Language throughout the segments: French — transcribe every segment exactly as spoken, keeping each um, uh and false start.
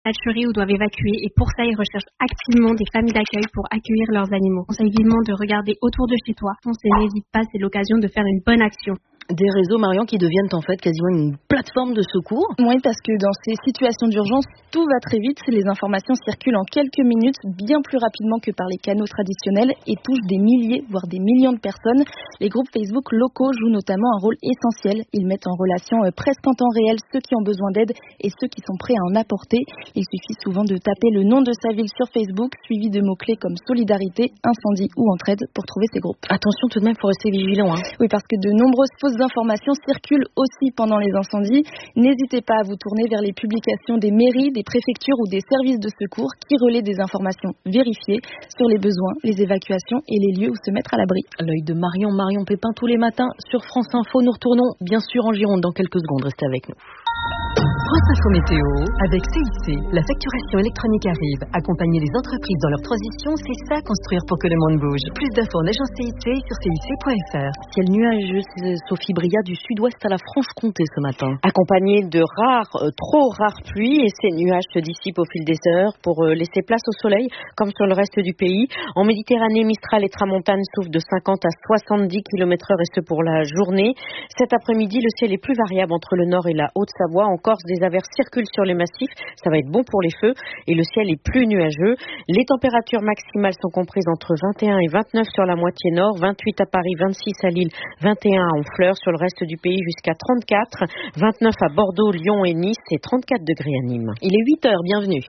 saturés ou doivent évacuer et pour ça, ils recherchent activement des familles d'accueil pour accueillir leurs animaux. On conseille vivement de regarder autour de chez toi. On n'hésite pas, c'est l'occasion de faire une bonne action. Des réseaux, Marion, qui deviennent en fait quasiment une plateforme de secours. Oui, parce que dans ces situations d'urgence, tout va très vite. Les informations circulent en quelques minutes, bien plus rapidement que par les canaux traditionnels et touchent des milliers, voire des millions de personnes. Les groupes Facebook locaux jouent notamment un rôle essentiel. Ils mettent en relation euh, presque en temps réel ceux qui ont besoin d'aide et ceux qui sont prêts à en apporter. Il suffit souvent de taper le nom de sa ville sur Facebook, suivi de mots-clés comme solidarité, incendie ou entraide pour trouver ces groupes. Attention tout de même, il faut rester vigilant. Hein. Oui, parce que de nombreuses fausses informations circulent aussi pendant les incendies. N'hésitez pas à vous tourner vers les publications des mairies, des préfectures ou des services de secours qui relaient des informations vérifiées sur les besoins, les évacuations et les lieux où se mettre à l'abri. L'œil de Marion, Marion Pépin tous les matins sur France Info. Nous retournons bien sûr en Gironde dans quelques secondes. Restez avec nous. France Info Météo avec C I C. La facturation électronique arrive. Accompagner les entreprises dans leur transition, c'est ça construire pour que le monde bouge. Plus d'infos en agence C I C sur C I C point F R. Ciel nuageux, Sophie Bria du sud-ouest à la Franche-Comté ce matin. Accompagné de rares, euh, trop rares pluies et ces nuages se dissipent au fil des heures pour euh, laisser place au soleil comme sur le reste du pays. En Méditerranée, Mistral et Tramontane soufflent de cinquante à soixante-dix kilomètres heure et ce pour la journée. Cet après-midi, le ciel est plus variable entre le nord et la Haute-Savoie. En Corse, des averses circulent sur les massifs. Ça va être bon pour les feux et le ciel est plus nuageux. Les températures maximales sont comprises entre vingt et un et vingt-neuf sur la moitié nord, vingt-huit à Paris, vingt-six à Lille, vingt et un à Honfleur. Sur le reste du pays jusqu'à trente-quatre, vingt-neuf à Bordeaux, Lyon et Nice et trente-quatre degrés à Nîmes. Il est huit heures, bienvenue.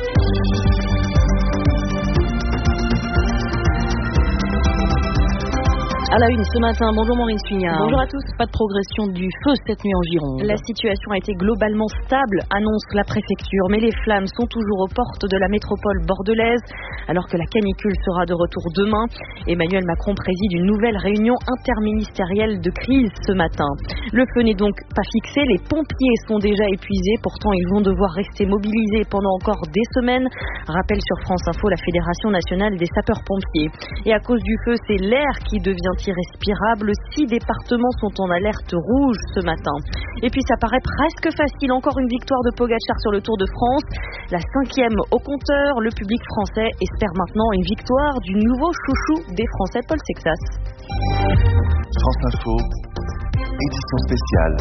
À la une ce matin, bonjour Maureen Suignard. Bonjour à tous. Pas de progression du feu cette nuit en Gironde. La situation a été globalement stable, annonce la préfecture, mais les flammes sont toujours aux portes de la métropole bordelaise, alors que la canicule sera de retour demain. Emmanuel Macron préside une nouvelle réunion interministérielle de crise ce matin. Le feu n'est donc pas fixé, les pompiers sont déjà épuisés, pourtant ils vont devoir rester mobilisés pendant encore des semaines. Rappel sur France Info, la Fédération nationale des sapeurs-pompiers. Et à cause du feu, c'est l'air qui devient irrespirable. Six départements sont en alerte rouge ce matin. Et puis ça paraît presque facile. Encore une victoire de Pogacar sur le Tour de France. La cinquième au compteur. Le public français espère maintenant une victoire du nouveau chouchou des Français, Paul Sexas. France Info, édition spéciale.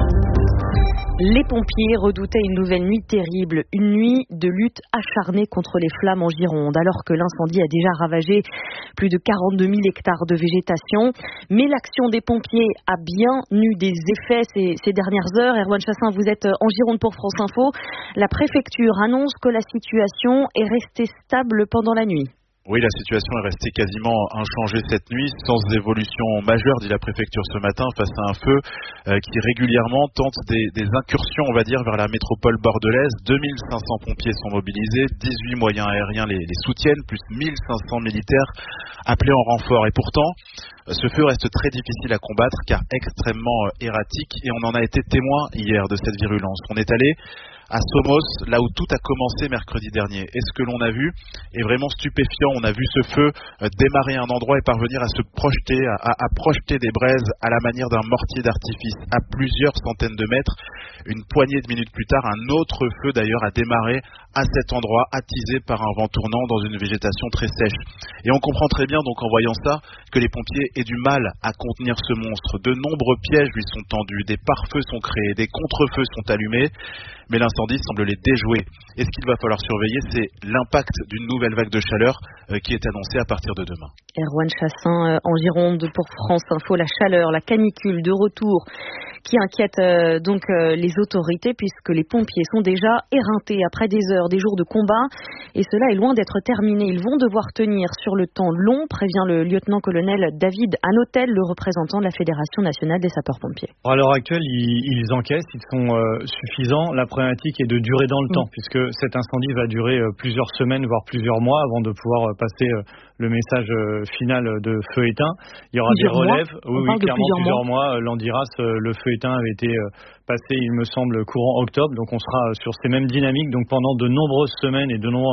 Les pompiers redoutaient une nouvelle nuit terrible, une nuit de lutte acharnée contre les flammes en Gironde, alors que l'incendie a déjà ravagé plus de quarante-deux mille hectares de végétation. Mais l'action des pompiers a bien eu des effets ces, ces dernières heures. Erwan Chassin, vous êtes en Gironde pour France Info. La préfecture annonce que la situation est restée stable pendant la nuit. Oui, la situation est restée quasiment inchangée cette nuit, sans évolution majeure, dit la préfecture ce matin, face à un feu euh, qui régulièrement tente des, des incursions, on va dire, vers la métropole bordelaise. deux mille cinq cents pompiers sont mobilisés, dix-huit moyens aériens les, les soutiennent, plus mille cinq cents militaires appelés en renfort. Et pourtant, ce feu reste très difficile à combattre, car extrêmement euh, erratique, et on en a été témoin hier de cette virulence. On est allé à Somos, là où tout a commencé mercredi dernier. Et ce que l'on a vu est vraiment stupéfiant. On a vu ce feu démarrer un endroit et parvenir à se projeter, à, à projeter des braises à la manière d'un mortier d'artifice à plusieurs centaines de mètres. Une poignée de minutes plus tard, un autre feu d'ailleurs a démarré à cet endroit, attisé par un vent tournant dans une végétation très sèche. Et on comprend très bien donc en voyant ça que les pompiers aient du mal à contenir ce monstre. De nombreux pièges lui sont tendus, des pare-feux sont créés, des contre-feux sont allumés, mais l'incendie semble les déjouer. Et ce qu'il va falloir surveiller, c'est l'impact d'une nouvelle vague de chaleur euh, qui est annoncée à partir de demain. Erwan Chassin euh, en Gironde pour France Info. La chaleur, la canicule de retour qui inquiète euh, donc euh, les autorités, puisque les pompiers sont déjà éreintés après des heures, des jours de combat, et cela est loin d'être terminé. Ils vont devoir tenir sur le temps long, prévient le lieutenant-colonel David Anotel, le représentant de la Fédération nationale des sapeurs-pompiers. À l'heure actuelle, ils, ils encaissent, ils sont euh, suffisants. La problématique est de durer dans le mmh. temps, puisque cet incendie va durer euh, plusieurs semaines, voire plusieurs mois, avant de pouvoir euh, passer euh, le message euh, final de feu éteint. Il y aura plusieurs des relèves, mois. oui, oui clairement plusieurs, plusieurs mois. mois. L'Andiras, euh, le feu éteint avait été euh, passé, il me semble, courant octobre, donc on sera euh, sur ces mêmes dynamiques. Donc pendant de nombreuses semaines et de nombreux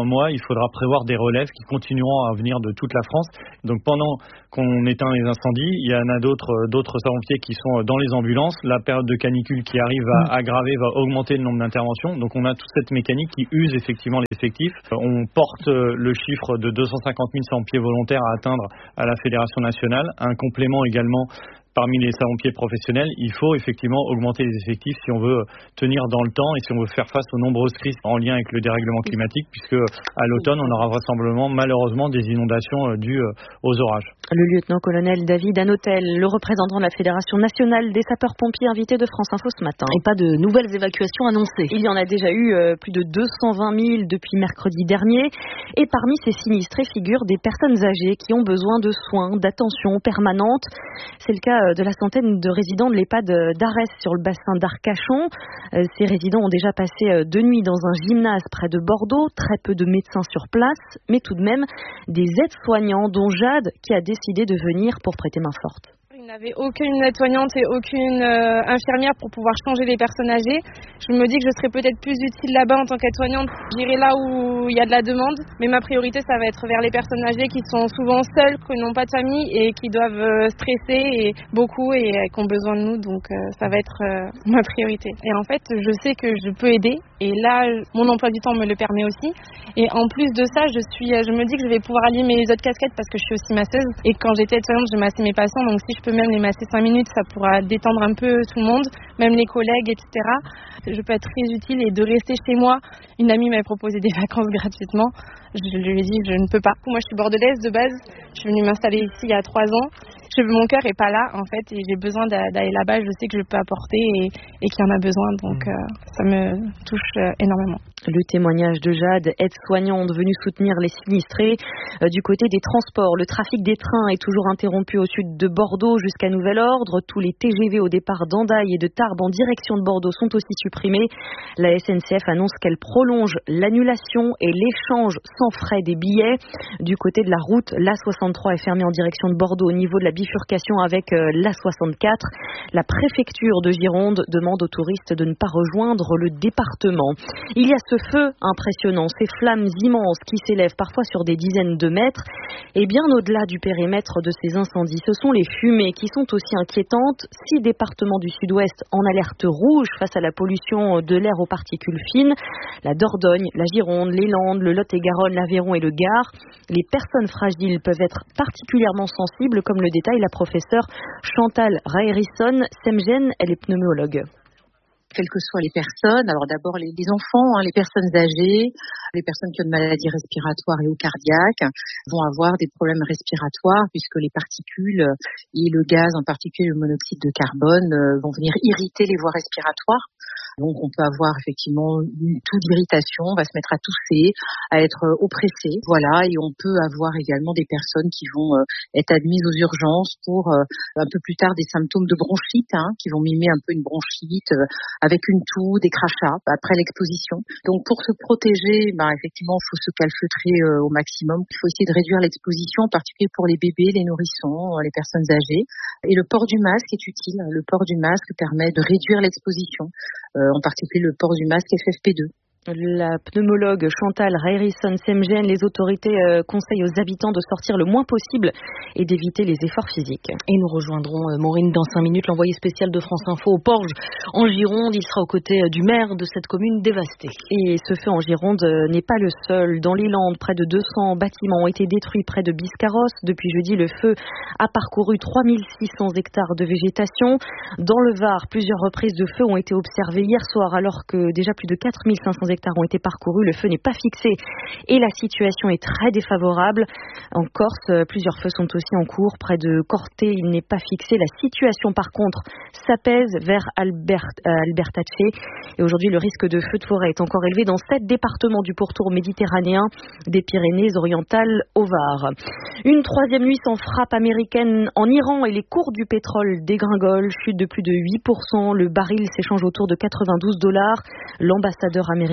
mois, il faudra prévoir des relèves qui continueront à venir de toute la France. Donc pendant qu'on éteint les incendies, il y en a d'autres, d'autres sapeurs-pompiers qui sont dans les ambulances. La période de canicule qui arrive va aggraver, va augmenter le nombre d'interventions. Donc on a toute cette mécanique qui use effectivement les effectifs. On porte le chiffre de deux cent cinquante mille sapeurs-pompiers volontaires à atteindre à la Fédération nationale. Un complément également parmi les sapeurs-pompiers professionnels, il faut effectivement augmenter les effectifs si on veut tenir dans le temps et si on veut faire face aux nombreuses crises en lien avec le dérèglement climatique, puisque à l'automne, on aura vraisemblablement malheureusement des inondations dues aux orages. Le lieutenant-colonel David Hanotel, le représentant de la Fédération nationale des sapeurs-pompiers invité de France Info ce matin. Et pas de nouvelles évacuations annoncées. Il y en a déjà eu euh, plus de deux cent vingt mille depuis mercredi dernier. Et parmi ces sinistrés figurent des personnes âgées qui ont besoin de soins, d'attention permanente. C'est le cas de la centaine de résidents de l'EHPAD d'Arès sur le bassin d'Arcachon. Ces résidents ont déjà passé deux nuits dans un gymnase près de Bordeaux, très peu de médecins sur place, mais tout de même des aides-soignants, dont Jade qui a décidé de venir pour prêter main forte. Il n'y avait aucune aide-soignante et aucune euh, infirmière pour pouvoir changer les personnes âgées. Je me dis que je serais peut-être plus utile là-bas en tant qu'aide-soignante. J'irai là où il y a de la demande, mais ma priorité, ça va être vers les personnes âgées qui sont souvent seules, qui n'ont pas de famille et qui doivent euh, stresser et beaucoup et euh, qui ont besoin de nous. Donc euh, ça va être euh, ma priorité. Et en fait, je sais que je peux aider et là, mon emploi du temps me le permet aussi. Et en plus de ça, je suis, je me dis que je vais pouvoir allier mes autres casquettes parce que je suis aussi masseuse. Et quand j'étais aide-soignante, je massais mes patients, donc si je peux même les masser cinq minutes, ça pourra détendre un peu tout le monde, même les collègues, et cetera. Je peux être très utile et de rester chez moi. Une amie m'avait proposé des vacances gratuitement. Je lui ai dit que je ne peux pas. Moi, je suis bordelaise de base. Je suis venue m'installer ici il y a trois ans. Je, mon cœur est pas là, en fait, et j'ai besoin d'aller là-bas. Je sais que je peux apporter et, et qu'il y en a besoin, donc euh, ça me touche euh, énormément. Le témoignage de Jade, aide-soignante venue soutenir les sinistrés. Euh, du côté des transports, le trafic des trains est toujours interrompu au sud de Bordeaux jusqu'à nouvel ordre. Tous les T G V au départ d'Andaille et de Tarbes en direction de Bordeaux sont aussi supprimés. La S N C F annonce qu'elle prolonge l'annulation et l'échange sans frais des billets. Du côté de la route, l'A soixante-trois est fermée en direction de Bordeaux au niveau de la bifurcation avec euh, l'A soixante-quatre. La préfecture de Gironde demande aux touristes de ne pas rejoindre le département. Il y a ce feu impressionnant, ces flammes immenses qui s'élèvent parfois sur des dizaines de mètres. Et bien au-delà du périmètre de ces incendies, ce sont les fumées qui sont aussi inquiétantes. Six départements du sud-ouest en alerte rouge face à la pollution de l'air aux particules fines. La Dordogne, la Gironde, les Landes, le Lot-et-Garonne, l'Aveyron et le Gard. Les personnes fragiles peuvent être particulièrement sensibles, comme le détaille la professeure Chantal Raerisson Semgen, elle est pneumologue. Quelles que soient les personnes, alors d'abord les, les enfants, hein, les personnes âgées, les personnes qui ont de maladies respiratoires et ou cardiaques vont avoir des problèmes respiratoires puisque les particules et le gaz, en particulier le monoxyde de carbone, vont venir irriter les voies respiratoires. Donc on peut avoir effectivement une toux d'irritation, on va se mettre à tousser, à être oppressé, voilà, et on peut avoir également des personnes qui vont être admises aux urgences pour un peu plus tard des symptômes de bronchite, hein, qui vont mimer un peu une bronchite avec une toux, des crachats après l'exposition. Donc pour se protéger, bah, effectivement, il faut se calfeutrer euh, au maximum. Il faut essayer de réduire l'exposition, en particulier pour les bébés, les nourrissons, les personnes âgées. Et le port du masque est utile. Le port du masque permet de réduire l'exposition, euh, en particulier le port du masque F F P deux. La pneumologue Chantal Raerisson Semgen, les autorités euh, conseillent aux habitants de sortir le moins possible et d'éviter les efforts physiques. Et nous rejoindrons euh, Maureen dans cinq minutes, l'envoyé spécial de France Info au Porge en Gironde. Il sera aux côtés euh, du maire de cette commune dévastée. Et ce feu en Gironde euh, n'est pas le seul. Dans les Landes, près de deux cents bâtiments ont été détruits près de Biscarrosse. Depuis jeudi, le feu a parcouru trois mille six cents hectares de végétation. Dans le Var, plusieurs reprises de feu ont été observées hier soir alors que déjà plus de quatre mille cinq cents hectares ont été parcourus, le feu n'est pas fixé et la situation est très défavorable. En Corse, plusieurs feux sont aussi en cours. Près de Corté, il n'est pas fixé. La situation, par contre, s'apaise vers Albert, euh, Albertache. Et aujourd'hui, le risque de feu de forêt est encore élevé dans sept départements du pourtour méditerranéen, des Pyrénées-Orientales au Var. Une troisième nuit sans frappe américaine en Iran et les cours du pétrole dégringolent, chute de plus de huit pour cent. Le baril s'échange autour de quatre-vingt-douze dollars. L'ambassadeur américain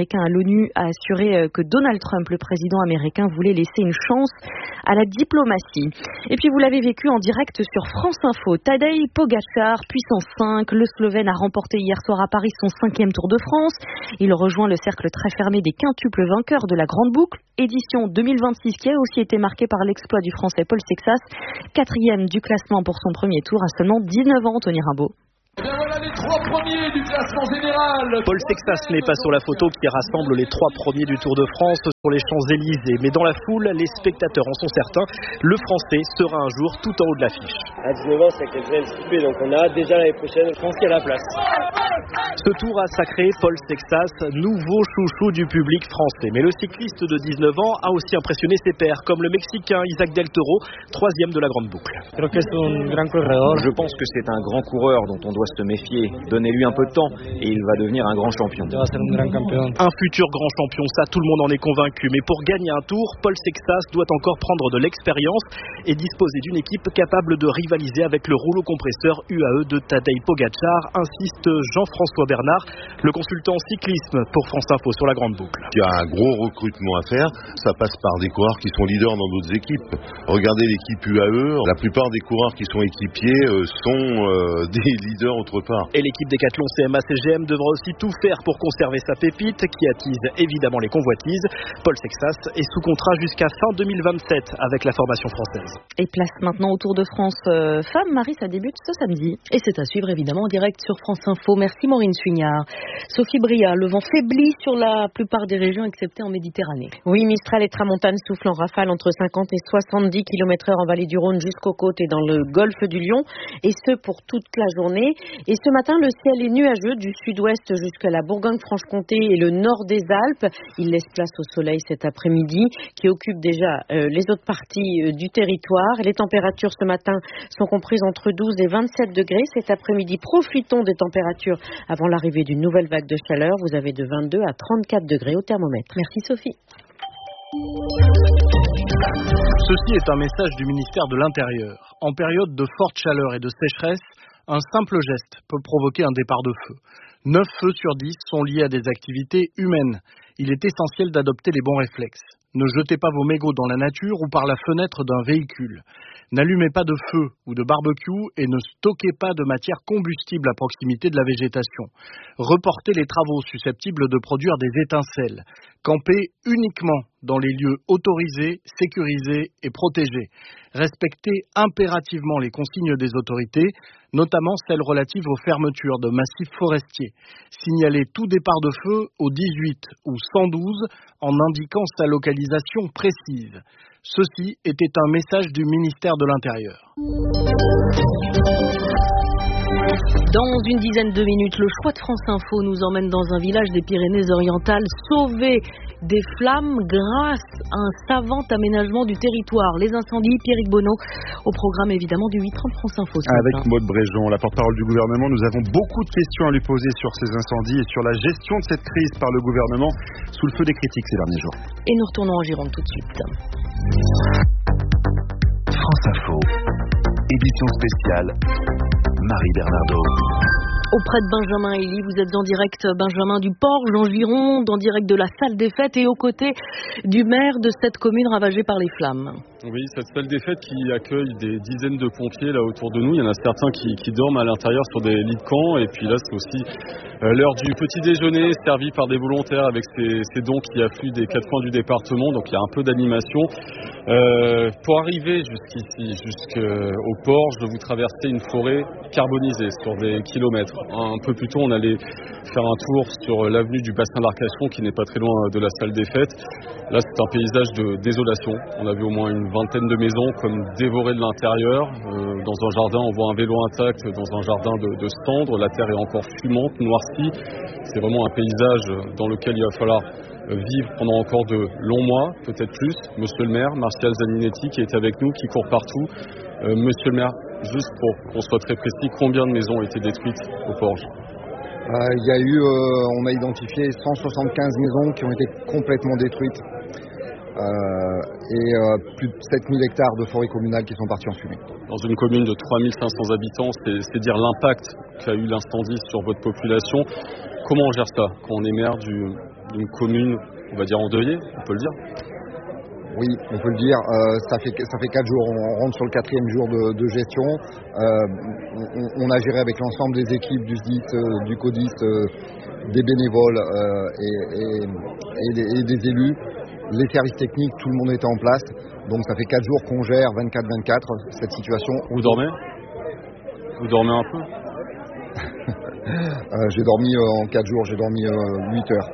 américain à l'ONU a assuré que Donald Trump, le président américain, voulait laisser une chance à la diplomatie. Et puis vous l'avez vécu en direct sur France Info. Tadej Pogačar, puissance cinq, le Slovène a remporté hier soir à Paris son cinquième Tour de France. Il rejoint le cercle très fermé des quintuples vainqueurs de la Grande Boucle, édition deux mille vingt-six qui a aussi été marquée par l'exploit du Français Paul Sexas, quatrième du classement pour son premier tour à seulement dix-neuf ans, Tony Rimbaud. Bien voilà les trois premiers du classement général. Paul Sexas n'est pas sur la photo qui rassemble les trois premiers du Tour de France sur les Champs-Élysées. Mais dans la foule, les spectateurs en sont certains. Le Français sera un jour tout en haut de l'affiche. À dix-neuf ans, c'est quelqu'un de stupé. Donc on a déjà l'année prochaine, je pense qu'il y a la place. Ce tour a sacré Paul Sexas, nouveau chouchou du public français. Mais le cycliste de dix-neuf ans a aussi impressionné ses pairs, comme le Mexicain Isaac Del Toro, troisième de la Grande Boucle. Je pense que c'est un grand coureur dont on doit se méfier. Donnez-lui un peu de temps et il va devenir un grand champion. Un futur grand champion, ça tout le monde en est convaincu. Mais pour gagner un tour, Paul Sexas doit encore prendre de l'expérience et disposer d'une équipe capable de rivaliser avec le rouleau compresseur U A E de Tadej Pogačar, insiste Jean-François Bernard, le consultant cyclisme pour France Info sur la Grande Boucle. Il y a un gros recrutement à faire, ça passe par des coureurs qui sont leaders dans d'autres équipes. Regardez l'équipe U A E, la plupart des coureurs qui sont équipiers sont euh, des leaders autre part. Et l'équipe Décathlon C M A C G M devra aussi tout faire pour conserver sa pépite qui attise évidemment les convoitises. Paul Sexas est sous contrat jusqu'à fin deux mille vingt-sept avec la formation française. Et place maintenant au Tour de France euh, femmes. Marie, ça débute ce samedi. Et c'est à suivre évidemment en direct sur France Info. Merci Maureen Suignard. Sophie Bria, le vent faiblit sur la plupart des régions excepté en Méditerranée. Oui, Mistral et Tramontane soufflent en rafale entre cinquante et soixante-dix kilomètres heure en vallée du Rhône jusqu'aux côtes et dans le golfe du Lion. Et ce pour toute la journée. Et ce matin, le ciel est nuageux du sud-ouest jusqu'à la Bourgogne-Franche-Comté et le nord des Alpes. Il laisse place au soleil cet après-midi qui occupe déjà euh, les autres parties euh, du territoire. Les températures ce matin sont comprises entre douze et vingt-sept degrés. Cet après-midi, profitons des températures avant l'arrivée d'une nouvelle vague de chaleur. Vous avez de vingt-deux à trente-quatre degrés au thermomètre. Merci Sophie. Ceci est un message du ministère de l'Intérieur. En période de forte chaleur et de sécheresse, un simple geste peut provoquer un départ de feu. neuf feux sur dix sont liés à des activités humaines. Il est essentiel d'adopter les bons réflexes. Ne jetez pas vos mégots dans la nature ou par la fenêtre d'un véhicule. N'allumez pas de feu ou de barbecue et ne stockez pas de matière combustible à proximité de la végétation. Reportez les travaux susceptibles de produire des étincelles. Campez uniquement dans les lieux autorisés, sécurisés et protégés. Respectez impérativement les consignes des autorités, notamment celles relatives aux fermetures de massifs forestiers. Signalez tout départ de feu au dix-huit ou cent douze en indiquant sa localisation précise. Ceci était un message du ministère de l'Intérieur. Dans une dizaine de minutes, le choix de France Info nous emmène dans un village des Pyrénées-Orientales sauvé des flammes grâce à un savant aménagement du territoire. Les incendies, Pierrick Bonneau, au programme évidemment du huit trente France Info. Avec Maude Bréjon, la porte-parole du gouvernement, nous avons beaucoup de questions à lui poser sur ces incendies et sur la gestion de cette crise par le gouvernement sous le feu des critiques ces derniers jours. Et nous retournons en Gironde tout de suite. France Info, édition spéciale, Marie Bernardo. Auprès de Benjamin Elie, vous êtes en direct, Benjamin, du Porge, en Gironde, en direct de la salle des fêtes et aux côtés du maire de cette commune ravagée par les flammes. Oui, cette salle des fêtes qui accueille des dizaines de pompiers là autour de nous. Il y en a certains qui, qui dorment à l'intérieur sur des lits de camp. Et puis là, c'est aussi euh, l'heure du petit déjeuner servi par des volontaires avec ces, ces dons qui affluent des quatre coins du département. Donc il y a un peu d'animation. Euh, pour arriver jusqu'ici, jusqu'au Porge, vous traversez une forêt carbonisée sur des kilomètres. Un peu plus tôt, on allait faire un tour sur l'avenue du bassin d'Arcachon qui n'est pas très loin de la salle des fêtes. Là, c'est un paysage de désolation. On a vu au moins une vingtaine de maisons comme dévorées de l'intérieur. Euh, dans un jardin, on voit un vélo intact dans un jardin de, de cendres. La terre est encore fumante, noircie. C'est vraiment un paysage dans lequel il va falloir vivre pendant encore de longs mois, peut-être plus. Monsieur le maire, Martial Zaninetti, qui est avec nous, qui court partout. Euh, monsieur le maire, juste pour qu'on soit très précis, combien de maisons ont été détruites au Porge ? Il euh, y a eu, euh, on a identifié cent soixante-quinze maisons qui ont été complètement détruites. Euh, et euh, plus de sept mille hectares de forêt communale qui sont partis en fumée. Dans une commune de trois mille cinq cents habitants, c'est, c'est dire l'impact qu'a eu l'incendie sur votre population. Comment on gère ça quand on est maire du, d'une commune, on va dire endeuillée, on peut le dire. Oui, on peut le dire. Euh, ça fait ça fait quatre jours. On rentre sur le quatrième jour de, de gestion. Euh, on, on a géré avec l'ensemble des équipes du S D I S, euh, du CODIS, euh, des bénévoles euh, et, et, et, des, et des élus. Les services techniques, tout le monde était en place. Donc ça fait quatre jours qu'on gère vingt-quatre vingt-quatre cette situation. Vous dormez Vous dormez un peu euh, J'ai dormi euh, en quatre jours, j'ai dormi euh, huit heures.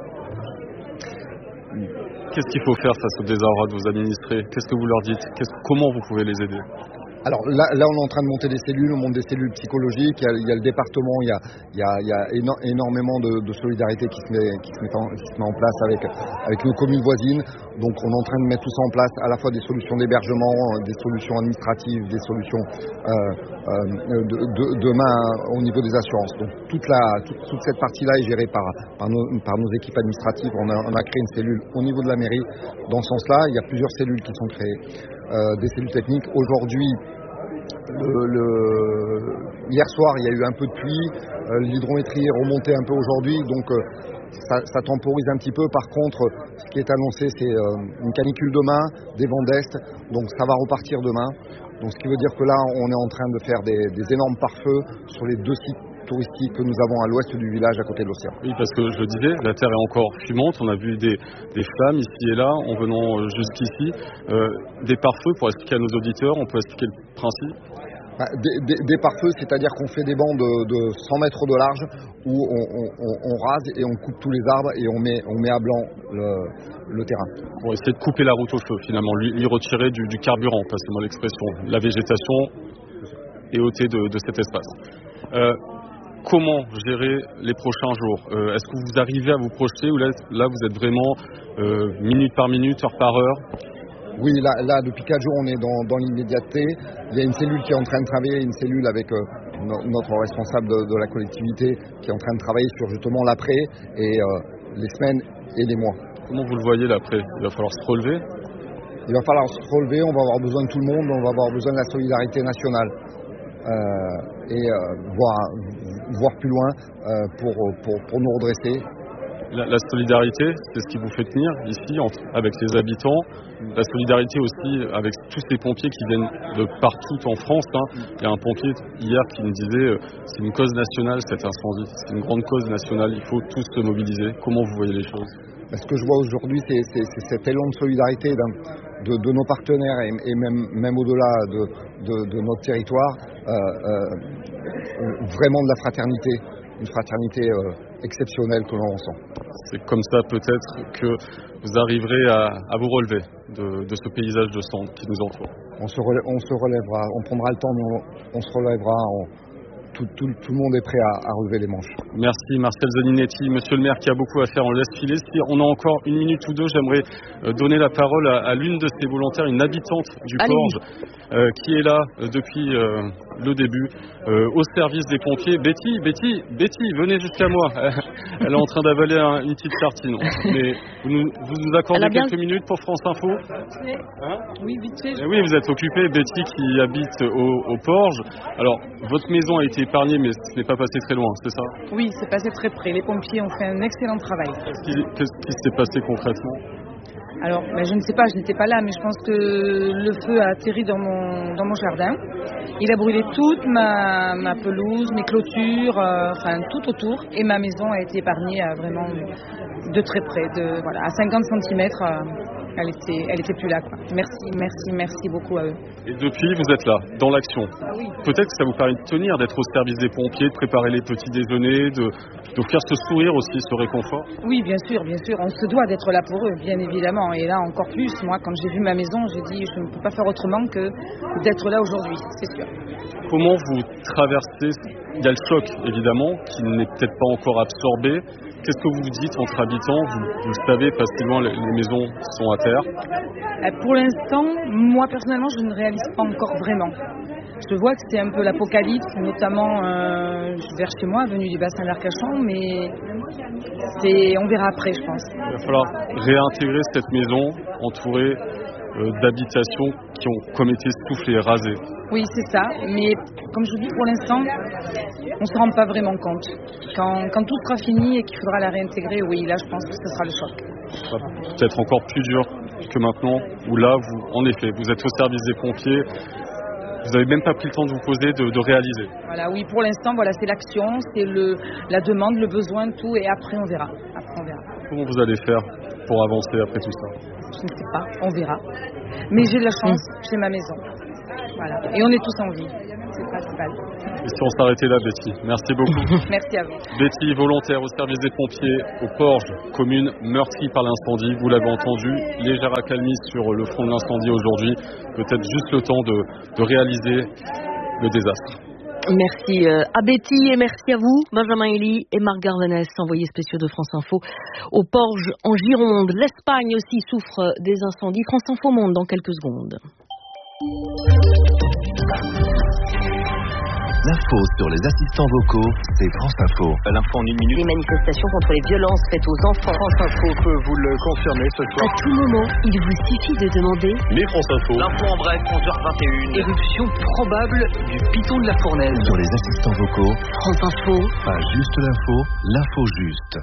Qu'est-ce qu'il faut faire face au désarroi de vos administrés? Qu'est-ce que vous leur dites? Comment vous pouvez les aider? Alors là, là, on est en train de monter des cellules, on monte des cellules psychologiques, il y a, il y a le département, il y a, il y a, il y a éno- énormément de, de solidarité qui se, met, qui, se met en, qui se met en place avec, avec nos communes voisines. Donc on est en train de mettre tout ça en place, à la fois des solutions d'hébergement, des solutions administratives, des solutions euh, euh, de, de, demain au niveau des assurances. Donc toute, la, toute, toute cette partie-là est gérée par, par, nos, par nos équipes administratives. On a, on a créé une cellule au niveau de la mairie. Dans ce sens-là, il y a plusieurs cellules qui sont créées. Euh, des cellules techniques. Aujourd'hui, le, le, hier soir, il y a eu un peu de pluie, euh, l'hydrométrie est remontée un peu aujourd'hui, donc euh, ça, ça temporise un petit peu. Par contre, ce qui est annoncé, c'est euh, une canicule demain, des vents d'est, donc ça va repartir demain. Donc ce qui veut dire que là, on est en train de faire des, des énormes pare-feux sur les deux sites touristiques que nous avons à l'ouest du village, à côté de l'océan. Oui, parce que je le disais, la terre est encore fumante. On a vu des, des flammes ici et là en venant jusqu'ici. Euh, des pare-feux, pour expliquer à nos auditeurs, on peut expliquer le principe? Bah, des, des, des pare-feux, c'est-à-dire qu'on fait des bancs de, de cent mètres de large où on, on, on rase et on coupe tous les arbres et on met, on met à blanc le, le terrain. Pour essayer de couper la route au feu, finalement, lui, lui retirer du, du carburant, passez-moi l'expression, la végétation et ôter de, de cet espace. Euh, Comment gérer les prochains jours? euh, Est-ce que vous arrivez à vous projeter ou là, là vous êtes vraiment euh, minute par minute, heure par heure? Oui, là, là depuis quatre jours on est dans, dans l'immédiateté. Il y a une cellule qui est en train de travailler, une cellule avec euh, no, notre responsable de, de la collectivité qui est en train de travailler sur justement l'après et euh, les semaines et les mois. Comment vous le voyez l'après? Il va falloir se relever? Il va falloir se relever, on va avoir besoin de tout le monde, on va avoir besoin de la solidarité nationale. Euh, et euh, voir, voir plus loin euh, pour, pour, pour nous redresser. La, la solidarité, c'est ce qui vous fait tenir ici entre, avec les habitants. La solidarité aussi avec tous ces pompiers qui viennent de partout en France. Hein. Il y a un pompier hier qui me disait euh, c'est une cause nationale cet incendie, c'est une grande cause nationale, il faut tous se mobiliser. Comment vous voyez les choses? Ce que je vois aujourd'hui, c'est, c'est, c'est cet élan de solidarité de, de nos partenaires et, et même, même au-delà de, de, de notre territoire, euh, euh, vraiment de la fraternité, une fraternité euh, exceptionnelle que l'on ressent. C'est comme ça peut-être que vous arriverez à, à vous relever de, de ce paysage de cendres qui nous entoure. On se, relève, on se relèvera, on prendra le temps, mais on, on se relèvera. On, Tout, tout, tout le monde est prêt à, à relever les manches. Merci Marcel Zaninetti, monsieur le maire qui a beaucoup à faire, on le laisse filer. Si on a encore une minute ou deux, j'aimerais euh, donner la parole à, à l'une de ces volontaires, une habitante du Porge, euh, qui est là euh, depuis euh, le début, euh, au service des pompiers. Betty, Betty, Betty, venez jusqu'à moi. Elle est en train d'avaler un, une petite tartine. Mais vous nous, vous nous accordez bien... quelques minutes pour France Info? Hein? Oui, vite fait. Eh oui, vous êtes occupée, Betty qui habite au, au Porge. Alors, votre maison a été épargnée, mais ce n'est pas passé très loin, c'est ça? Oui, c'est passé très près. Les pompiers ont fait un excellent travail. Qu'est-ce qui, qu'est-ce qui s'est passé concrètement? Alors, ben, je ne sais pas, je n'étais pas là, mais je pense que le feu a atterri dans mon, dans mon jardin. Il a brûlé toute ma, ma pelouse, mes clôtures, euh, enfin tout autour. Et ma maison a été épargnée à vraiment de très près, de, voilà, à cinquante centimètres. Euh, elle était, elle était plus là, quoi. Merci, merci, merci beaucoup à eux. Et depuis, vous êtes là, dans l'action. Ah oui. Peut-être que ça vous permet de tenir, d'être au service des pompiers, de préparer les petits déjeuners, de, d'offrir ce sourire aussi, ce réconfort. Oui, bien sûr, bien sûr. On se doit d'être là pour eux, bien évidemment. Et là, encore plus, moi, quand j'ai vu ma maison, j'ai dit, je ne peux pas faire autrement que d'être là aujourd'hui, c'est sûr. Comment vous traversez? Il y a le choc, évidemment, qui n'est peut-être pas encore absorbé. Qu'est-ce que vous vous dites entre habitants? vous, vous le savez, facilement, les, les maisons sont à terre. Pour l'instant, moi, personnellement, je ne réalise pas encore vraiment. Je vois que c'est un peu l'apocalypse, notamment euh, vers chez moi, avenue du Bassin d'Arcachon, mais c'est, on verra après, je pense. Il va falloir réintégrer cette maison entourée euh, d'habitations qui ont comme été soufflées, rasées. Oui, c'est ça. Mais comme je vous dis, pour l'instant, on ne se rend pas vraiment compte. Quand, quand tout sera fini et qu'il faudra la réintégrer, oui, là, je pense que ce sera le choc. Peut-être encore plus dur que maintenant, où là, vous, en effet, vous êtes au service des pompiers, vous n'avez même pas pris le temps de vous poser, de, de réaliser. Voilà, oui, pour l'instant, voilà, c'est l'action, c'est le, la demande, le besoin, tout, et après, on verra. Après, on verra. Comment vous allez faire pour avancer après tout ça? Je ne sais pas, on verra. Mais j'ai de la chance, j'ai ma maison. Voilà. Et on est tous en vie. C'est le principal. Et si on s'arrêtait là, Betty? Merci beaucoup. Merci à vous. Betty, volontaire au service des pompiers au Porge, commune meurtrie par l'incendie. Vous l'avez entendu, légère accalmie sur le front de l'incendie aujourd'hui. Peut-être juste le temps de, de réaliser le désastre. Merci à Betty et merci à vous, Benjamin Elie et Marc Garvenès, envoyés spéciaux de France Info au Porge en Gironde. L'Espagne aussi souffre des incendies. France Info Monde dans quelques secondes. L'info sur les assistants vocaux, c'est France Info. L'info en une minute. Les manifestations contre les violences faites aux enfants. France Info peut vous le confirmer ce soir. À tout moment, il vous suffit de demander. Mais France Info. L'info en bref, onze heures vingt et une. Éruption probable du piton de la Fournaise. Sur les assistants vocaux, France Info. Pas juste l'info, l'info juste.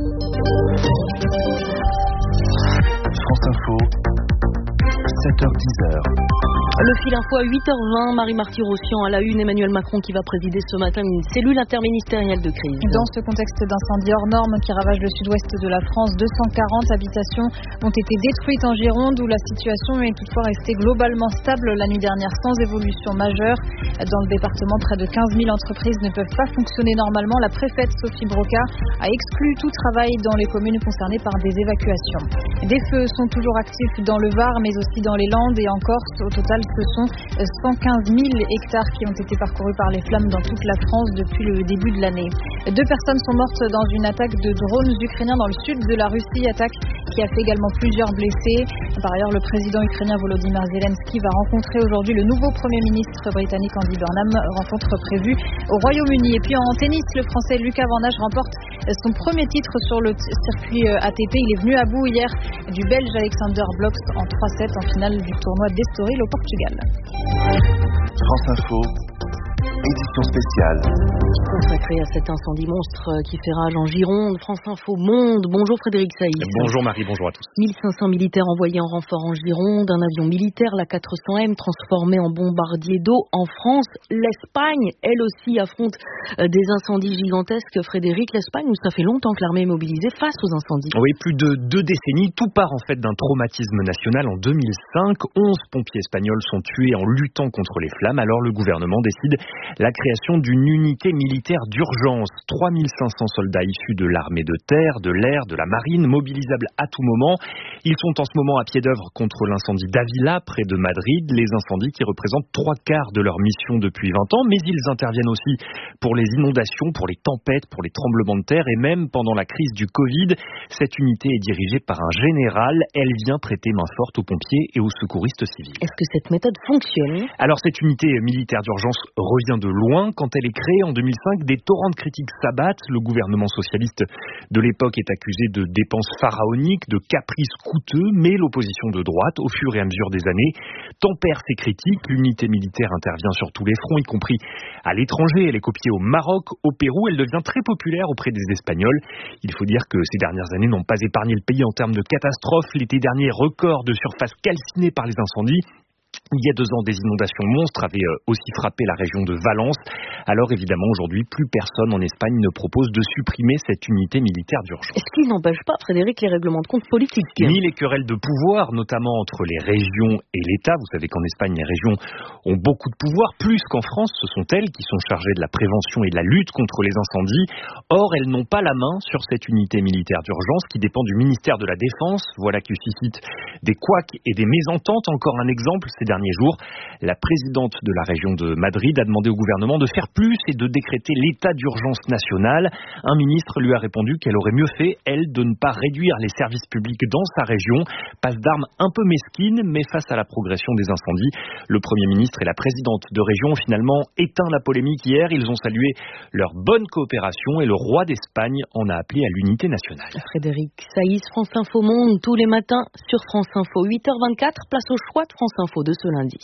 France Info, sept heures dix. Le fil info à huit heures vingt, Marie Marty-Rossian à la une, Emmanuel Macron qui va présider ce matin une cellule interministérielle de crise. Dans ce contexte d'incendie hors norme qui ravage le sud-ouest de la France, deux cent quarante habitations ont été détruites en Gironde où la situation est toutefois restée globalement stable la nuit dernière sans évolution majeure. Dans le département, près de quinze mille entreprises ne peuvent pas fonctionner normalement. La préfète Sophie Broca a exclu tout travail dans les communes concernées par des évacuations. Des feux sont toujours actifs dans le Var mais aussi dans les Landes et en Corse. Au total, ce sont cent quinze mille hectares qui ont été parcourus par les flammes dans toute la France depuis le début de l'année. Deux personnes sont mortes dans une attaque de drones ukrainiens dans le sud de la Russie, attaque qui a fait également plusieurs blessés. Par ailleurs, le président ukrainien Volodymyr Zelensky va rencontrer aujourd'hui le nouveau Premier ministre britannique Andy Burnham, rencontre prévue au Royaume-Uni. Et puis en tennis, le Français Lucas Van Nage remporte son premier titre sur le circuit A T P. Il est venu à bout hier du Belge Alexander Blok en trois sept en finale du tournoi d'Estoril au Portugal. France Info, édition spéciale. Consacrée à cet incendie monstre qui fait rage en Gironde. France Info Monde. Bonjour Frédéric Saïs. Bonjour Marie, bonjour à tous. mille cinq cents militaires envoyés en renfort en Gironde. Un avion militaire, la quatre cents M, transformé en bombardier d'eau en France. L'Espagne, elle aussi, affronte des incendies gigantesques. Frédéric, l'Espagne, où ça fait longtemps que l'armée est mobilisée face aux incendies. Oui, plus de deux décennies. Tout part en fait d'un traumatisme national en deux mille cinq. onze pompiers espagnols sont tués en luttant contre les flammes. Alors le gouvernement décide la création d'une unité militaire d'urgence. trois mille cinq cents soldats issus de l'armée de terre, de l'air, de la marine, mobilisables à tout moment. Ils sont en ce moment à pied d'œuvre contre l'incendie d'Avila, près de Madrid. Les incendies qui représentent trois quarts de leur mission depuis vingt ans. Mais ils interviennent aussi pour les inondations, pour les tempêtes, pour les tremblements de terre et même pendant la crise du Covid. Cette unité est dirigée par un général. Elle vient prêter main forte aux pompiers et aux secouristes civils. Est-ce que cette méthode fonctionne ? Alors cette unité militaire d'urgence revient de loin. Quand elle est créée en deux mille cinq, des torrents de critiques s'abattent. Le gouvernement socialiste de l'époque est accusé de dépenses pharaoniques, de caprices coûteux, mais l'opposition de droite, au fur et à mesure des années, tempère ces critiques. L'unité militaire intervient sur tous les fronts, y compris à l'étranger. Elle est copiée au Maroc, au Pérou. Elle devient très populaire auprès des Espagnols. Il faut dire que ces dernières années n'ont pas épargné le pays en termes de catastrophes. L'été dernier, record de surface calcinée par les incendies. Il y a deux ans, des inondations monstres avaient aussi frappé la région de Valence. Alors évidemment, aujourd'hui, plus personne en Espagne ne propose de supprimer cette unité militaire d'urgence. Est-ce qu'il n'empêche pas, Frédéric, les règlements de compte politiques ? Ni les querelles de pouvoir, notamment entre les régions et l'État. Vous savez qu'en Espagne, les régions ont beaucoup de pouvoir, plus qu'en France. Ce sont elles qui sont chargées de la prévention et de la lutte contre les incendies. Or, elles n'ont pas la main sur cette unité militaire d'urgence qui dépend du ministère de la Défense. Voilà qui suscite des couacs et des mésententes. Encore un exemple, ces dernières derniers jours. La présidente de la région de Madrid a demandé au gouvernement de faire plus et de décréter l'état d'urgence nationale. Un ministre lui a répondu qu'elle aurait mieux fait, elle, de ne pas réduire les services publics dans sa région. Passe d'armes un peu mesquine, mais face à la progression des incendies, le Premier ministre et la présidente de région ont finalement éteint la polémique hier. Ils ont salué leur bonne coopération et le roi d'Espagne en a appelé à l'unité nationale. Frédéric Saïs, France Info Monde, tous les matins sur France Info. huit heures vingt-quatre, place au choix de France Info de ce lundi.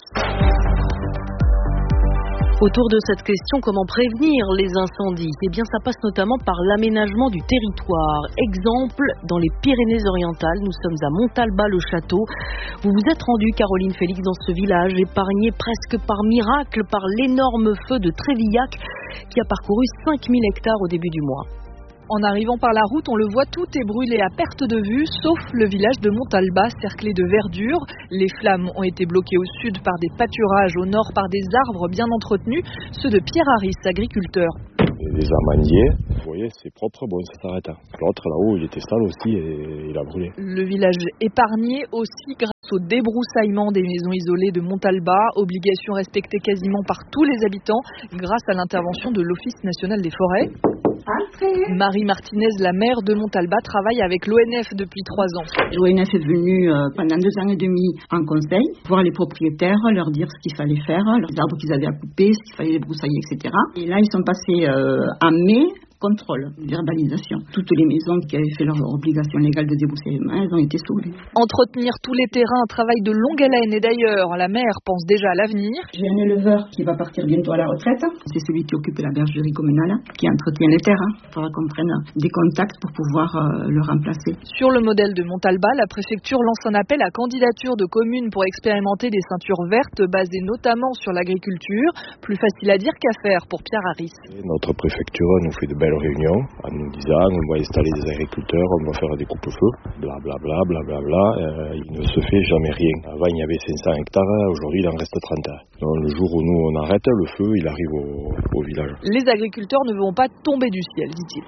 Autour de cette question, comment prévenir les incendies ? Eh bien, ça passe notamment par l'aménagement du territoire. Exemple, dans les Pyrénées-Orientales, nous sommes à Montalba-le-Château. Vous vous êtes rendue, Caroline Félix, dans ce village, épargné presque par miracle par l'énorme feu de Trévillac qui a parcouru cinq mille hectares au début du mois. En arrivant par la route, on le voit, tout est brûlé à perte de vue, sauf le village de Montalba, cerclé de verdure. Les flammes ont été bloquées au sud par des pâturages, au nord par des arbres bien entretenus, ceux de Pierre Harris, agriculteur. Les amandiers, vous voyez, c'est propre, bon, ça s'arrête. L'autre là-haut, il était sale aussi et il a brûlé. Le village épargné aussi grâce au débroussaillement des maisons isolées de Montalba, obligation respectée quasiment par tous les habitants grâce à l'intervention de l'Office national des forêts. Marie Martinez, la maire de Montalba, travaille avec l'O N F depuis trois ans. L'O N F est venu euh, pendant deux ans et demi en conseil, voir les propriétaires, leur dire ce qu'il fallait faire, les arbres qu'ils avaient à couper, ce qu'il fallait débroussailler, et cetera. Et là, ils sont passés euh, en mai. Contrôle, verbalisation. Toutes les maisons qui avaient fait leur obligation légale de débroussaillement, elles ont été sauvées. Entretenir tous les terrains, un travail de longue haleine et d'ailleurs, la maire pense déjà à l'avenir. J'ai un éleveur qui va partir bientôt à la retraite. C'est celui qui occupe la bergerie communale, qui entretient les terrains. Il faudra qu'on prenne des contacts pour pouvoir euh, le remplacer. Sur le modèle de Montalba, la préfecture lance un appel à candidature de communes pour expérimenter des ceintures vertes basées notamment sur l'agriculture. Plus facile à dire qu'à faire pour Pierre Harris. Et notre préfecture nous fait de belles réunions en nous disant on va installer des agriculteurs, on va faire des coupes-feux, blablabla, blablabla. Euh, il ne se fait jamais rien. Avant il y avait cinq cents hectares, aujourd'hui il en reste trente. Donc, le jour où nous on arrête, le feu il arrive au, au village. Les agriculteurs ne vont pas tomber du ciel, dit-il.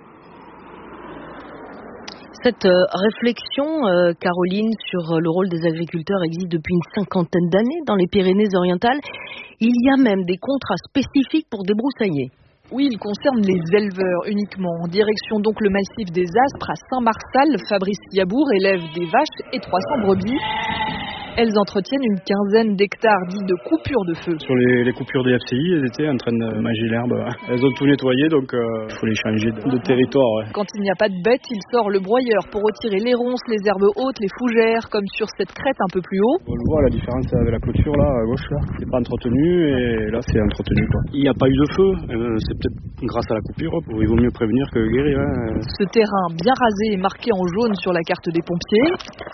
Cette euh, réflexion, euh, Caroline, sur le rôle des agriculteurs existe depuis une cinquantaine d'années dans les Pyrénées-Orientales. Il y a même des contrats spécifiques pour débroussailler. Oui, il concerne les éleveurs uniquement. En direction donc le massif des Aspres à Saint-Marçal, Fabrice Yabour élève des vaches et trois cents brebis. Elles entretiennent une quinzaine d'hectares dits de coupures de feu. Sur les, les coupures des F C I, elles étaient en train de manger l'herbe. Elles ont tout nettoyé, donc il euh, faut les changer de, de territoire. Ouais. Quand il n'y a pas de bêtes, il sort le broyeur pour retirer les ronces, les herbes hautes, les fougères, comme sur cette crête un peu plus haut. On le voit, la différence avec la clôture là, à gauche là. C'est pas entretenu et là c'est entretenu, quoi. Il n'y a pas eu de feu, euh, c'est peut-être grâce à la coupure. Il vaut mieux prévenir que guérir. Hein. Ce terrain bien rasé est marqué en jaune sur la carte des pompiers.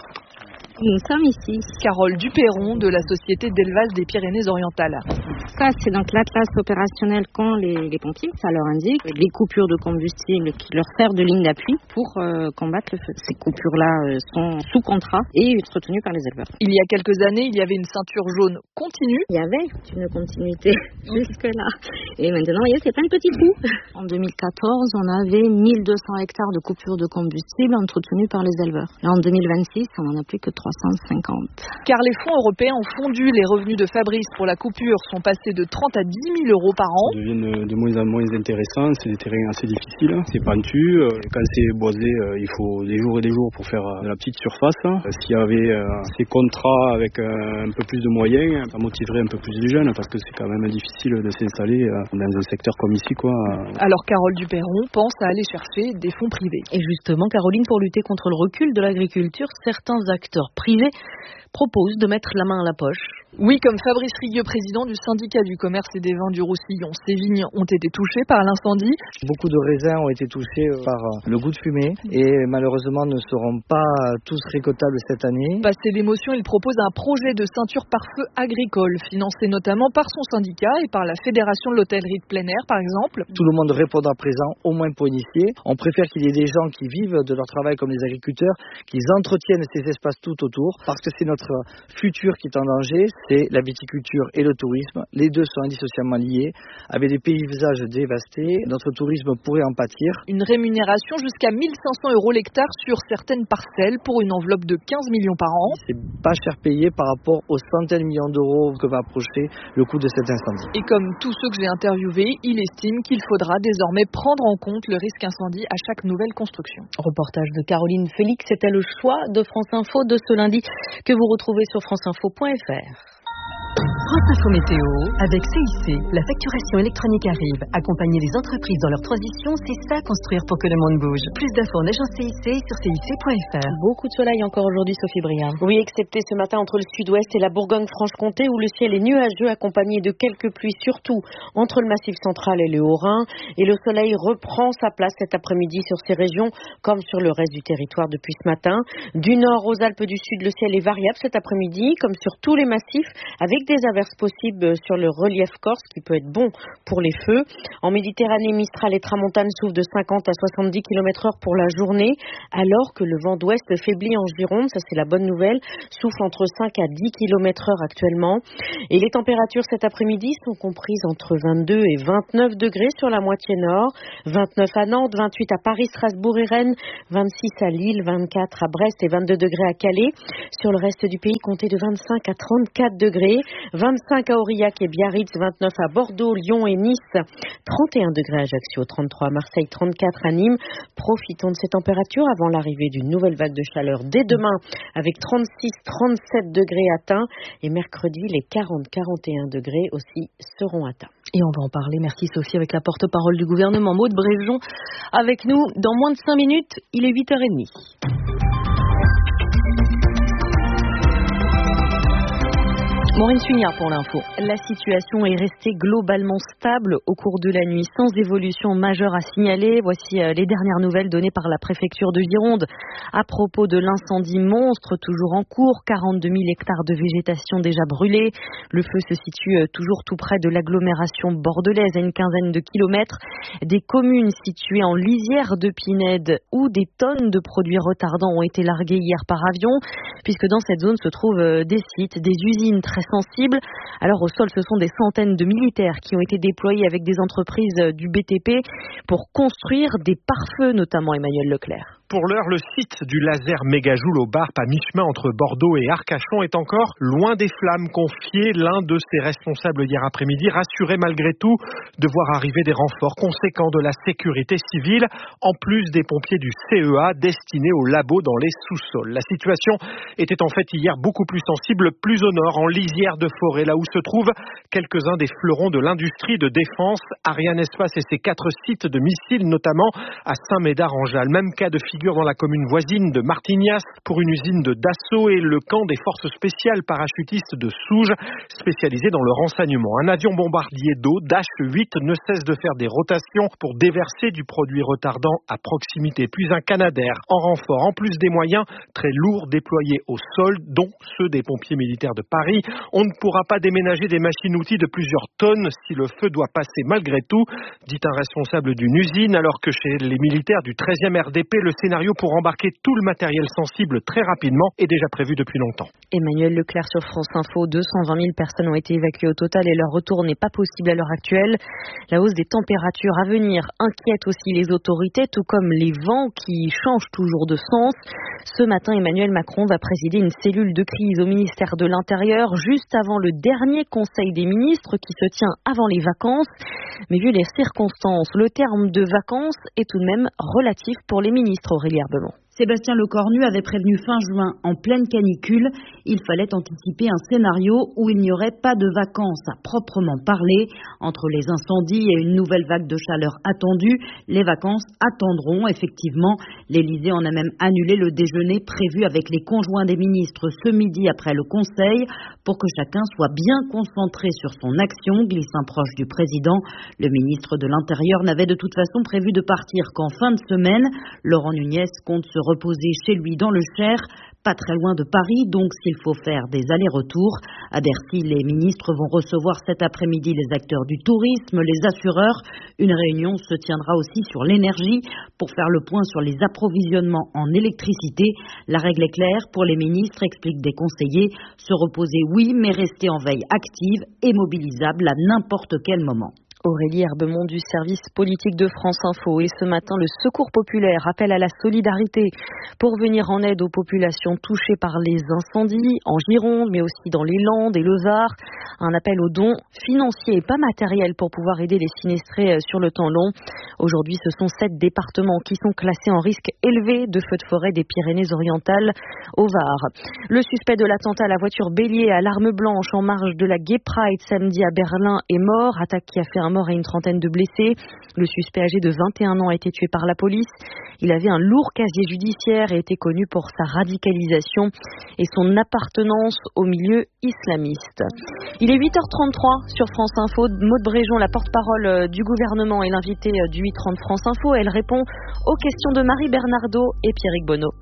Nous sommes ici. Carole Duperron de la Société d'élevage des Pyrénées-Orientales. Ça, c'est donc l'atlas opérationnel qu'ont les, les pompiers. Ça leur indique les coupures de combustible qui leur servent de ligne d'appui pour euh, combattre le feu. Ces coupures-là euh, sont sous contrat et entretenues par les éleveurs. Il y a quelques années, il y avait une ceinture jaune continue. Il y avait une continuité jusque-là. Et maintenant, il y a c'est plein de petits trous. En deux mille quatorze, on avait mille deux cents hectares de coupures de combustible entretenues par les éleveurs. Là, en deux mille vingt-six, on n'en a plus que trois cent cinquante. Car les fonds européens ont fondu, les revenus de Fabrice pour la coupure sont passés de trente à dix mille euros par an. Ça devient de moins en moins intéressant, c'est des terrains assez difficiles, c'est pentu. Quand c'est boisé, il faut des jours et des jours pour faire de la petite surface. S'il y avait ces contrats avec un peu plus de moyens, ça motiverait un peu plus les jeunes parce que c'est quand même difficile de s'installer dans un secteur comme ici, quoi. Alors Carole Duperron pense à aller chercher des fonds privés. Et justement, Caroline, pour lutter contre le recul de l'agriculture, certains acteurs privés proposent de mettre la main à la poche. Oui, comme Fabrice Rigueux, président du syndicat du commerce et des vins du Roussillon. Ces vignes ont été touchées par l'incendie. Beaucoup de raisins ont été touchés par le goût de fumée et malheureusement ne seront pas tous récoltables cette année. Passé l'émotion, il propose un projet de ceinture par feu agricole, financé notamment par son syndicat et par la Fédération de l'hôtellerie de plein air, par exemple. Tout le monde répondra présent, au moins pour initier. On préfère qu'il y ait des gens qui vivent de leur travail comme les agriculteurs, qu'ils entretiennent ces espaces tout autour, parce que c'est notre futur qui est en danger. c'est la viticulture et le tourisme. Les deux sont indissociablement liés. Avec des paysages dévastés, notre tourisme pourrait en pâtir. Une rémunération jusqu'à mille cinq cents euros l'hectare sur certaines parcelles pour une enveloppe de quinze millions par an. C'est pas cher payé par rapport aux centaines de millions d'euros que va approcher le coût de cet incendie. Et comme tous ceux que j'ai interviewés, il estime qu'il faudra désormais prendre en compte le risque incendie à chaque nouvelle construction. Reportage de Caroline Félix, c'était le choix de France Info de ce lundi que vous retrouvez sur franceinfo point f r. France Info Météo, avec C I C, la facturation électronique arrive. Accompagner les entreprises dans leur transition, c'est ça construire pour que le monde bouge. Plus d'infos en agence C I C sur C I C point f r. Beaucoup de soleil encore aujourd'hui, Sophie Briand. Oui, excepté ce matin entre le sud-ouest et la Bourgogne-Franche-Comté où le ciel est nuageux accompagné de quelques pluies, surtout entre le Massif central et le Haut-Rhin. Et le soleil reprend sa place cet après-midi sur ces régions comme sur le reste du territoire depuis ce matin. Du nord aux Alpes du Sud, le ciel est variable cet après-midi comme sur tous les massifs avec des averses possibles sur le relief corse qui peut être bon pour les feux. En Méditerranée, Mistral et Tramontane soufflent de cinquante à soixante-dix kilomètres heure pour la journée, alors que le vent d'ouest faiblit en Gironde, ça c'est la bonne nouvelle, souffle entre cinq à dix kilomètres heure actuellement. Et les températures cet après-midi sont comprises entre vingt-deux et vingt-neuf degrés sur la moitié nord, vingt-neuf à Nantes, vingt-huit à Paris, Strasbourg et Rennes, vingt-six à Lille, vingt-quatre à Brest et vingt-deux degrés à Calais. Sur le reste du pays, comptez de vingt-cinq à trente-quatre degrés. vingt-cinq à Aurillac et Biarritz, vingt-neuf à Bordeaux, Lyon et Nice, trente et un degrés à Ajaccio, trente-trois à Marseille, trente-quatre à Nîmes. Profitons de ces températures avant l'arrivée d'une nouvelle vague de chaleur dès demain avec trente-six à trente-sept degrés atteints et mercredi les quarante à quarante et un degrés aussi seront atteints. Et on va en parler, merci Sophie, avec la porte-parole du gouvernement Maud Bréjon avec nous dans moins de cinq minutes, il est huit heures trente. Maureen Sugnard pour l'info. La situation est restée globalement stable au cours de la nuit, sans évolution majeure à signaler. Voici les dernières nouvelles données par la préfecture de Gironde à propos de l'incendie monstre toujours en cours. quarante-deux mille hectares de végétation déjà brûlés. Le feu se situe toujours tout près de l'agglomération bordelaise, à une quinzaine de kilomètres. Des communes situées en lisière de Pinède où des tonnes de produits retardants ont été largués hier par avion, puisque dans cette zone se trouvent des sites, des usines très sensibles. Alors au sol, ce sont des centaines de militaires qui ont été déployés avec des entreprises du B T P pour construire des pare-feux, notamment Emmanuel Leclerc. Pour l'heure, le site du laser Mégajoule au Barp, à mi-chemin entre Bordeaux et Arcachon, est encore loin des flammes. Confié l'un de ses responsables hier après-midi, rassuré malgré tout de voir arriver des renforts conséquents de la sécurité civile, en plus des pompiers du C E A destinés aux labos dans les sous-sols. La situation était en fait hier beaucoup plus sensible, plus au nord, en lisière de forêt, là où se trouvent quelques-uns des fleurons de l'industrie de défense, Ariane Espace et ses quatre sites de missiles, notamment à Saint-Médard-en-Jalles. Même cas de figure dans la commune voisine de Martignas pour une usine de Dassault et le camp des forces spéciales parachutistes de Souges, spécialisé dans le renseignement. Un avion bombardier d'eau, Dash huit, ne cesse de faire des rotations pour déverser du produit retardant à proximité. Puis un Canadair en renfort, en plus des moyens très lourds déployés au sol, dont ceux des pompiers militaires de Paris. On ne pourra pas déménager des machines-outils de plusieurs tonnes si le feu doit passer malgré tout, dit un responsable d'une usine, alors que chez les militaires du treizième R D P, le scénario pour embarquer tout le matériel sensible très rapidement est déjà prévu depuis longtemps. Emmanuel Leclerc sur France Info. deux cent vingt mille personnes ont été évacuées au total et leur retour n'est pas possible à l'heure actuelle. La hausse des températures à venir inquiète aussi les autorités, tout comme les vents qui changent toujours de sens. Ce matin, Emmanuel Macron va présider une cellule de crise au ministère de l'Intérieur juste avant le dernier conseil des ministres qui se tient avant les vacances. Mais vu les circonstances, le terme de vacances est tout de même relatif pour les ministres. Aurélie Herbemont. Sébastien Lecornu avait prévenu fin juin, en pleine canicule, il fallait anticiper un scénario où il n'y aurait pas de vacances à proprement parler. Entre les incendies et une nouvelle vague de chaleur attendue, les vacances attendront effectivement. L'Élysée en a même annulé le déjeuner prévu avec les conjoints des ministres ce midi après le Conseil pour que chacun soit bien concentré sur son action, glisse un proche du président. Le ministre de l'Intérieur n'avait de toute façon prévu de partir qu'en fin de semaine. Laurent Nunez compte se reposer chez lui dans le Cher, pas très loin de Paris, donc s'il faut faire des allers-retours. À Bercy, les ministres vont recevoir cet après-midi les acteurs du tourisme, les assureurs. Une réunion se tiendra aussi sur l'énergie pour faire le point sur les approvisionnements en électricité. La règle est claire pour les ministres, expliquent des conseillers. Se reposer, oui, mais rester en veille active et mobilisable à n'importe quel moment. Aurélie Herbemont du service politique de France Info. Et ce matin, le Secours populaire appelle à la solidarité pour venir en aide aux populations touchées par les incendies en Gironde, mais aussi dans les Landes et le Var. Un appel aux dons financiers et pas matériels pour pouvoir aider les sinistrés sur le temps long. Aujourd'hui, ce sont sept départements qui sont classés en risque élevé de feux de forêt des Pyrénées-Orientales au Var. Le suspect de l'attentat à la voiture bélier à l'arme blanche en marge de la Gay Pride samedi à Berlin est mort. Attaque qui a fait un mort et une trentaine de blessés. Le suspect âgé de vingt et un ans a été tué par la police. Il avait un lourd casier judiciaire et était connu pour sa radicalisation et son appartenance au milieu islamiste. Il est huit heures trente-trois sur France Info. Maude Bréjon, la porte-parole du gouvernement, est l'invitée du huit trente France Info. Elle répond aux questions de Marie Bernardo et Pierrick Bonneau.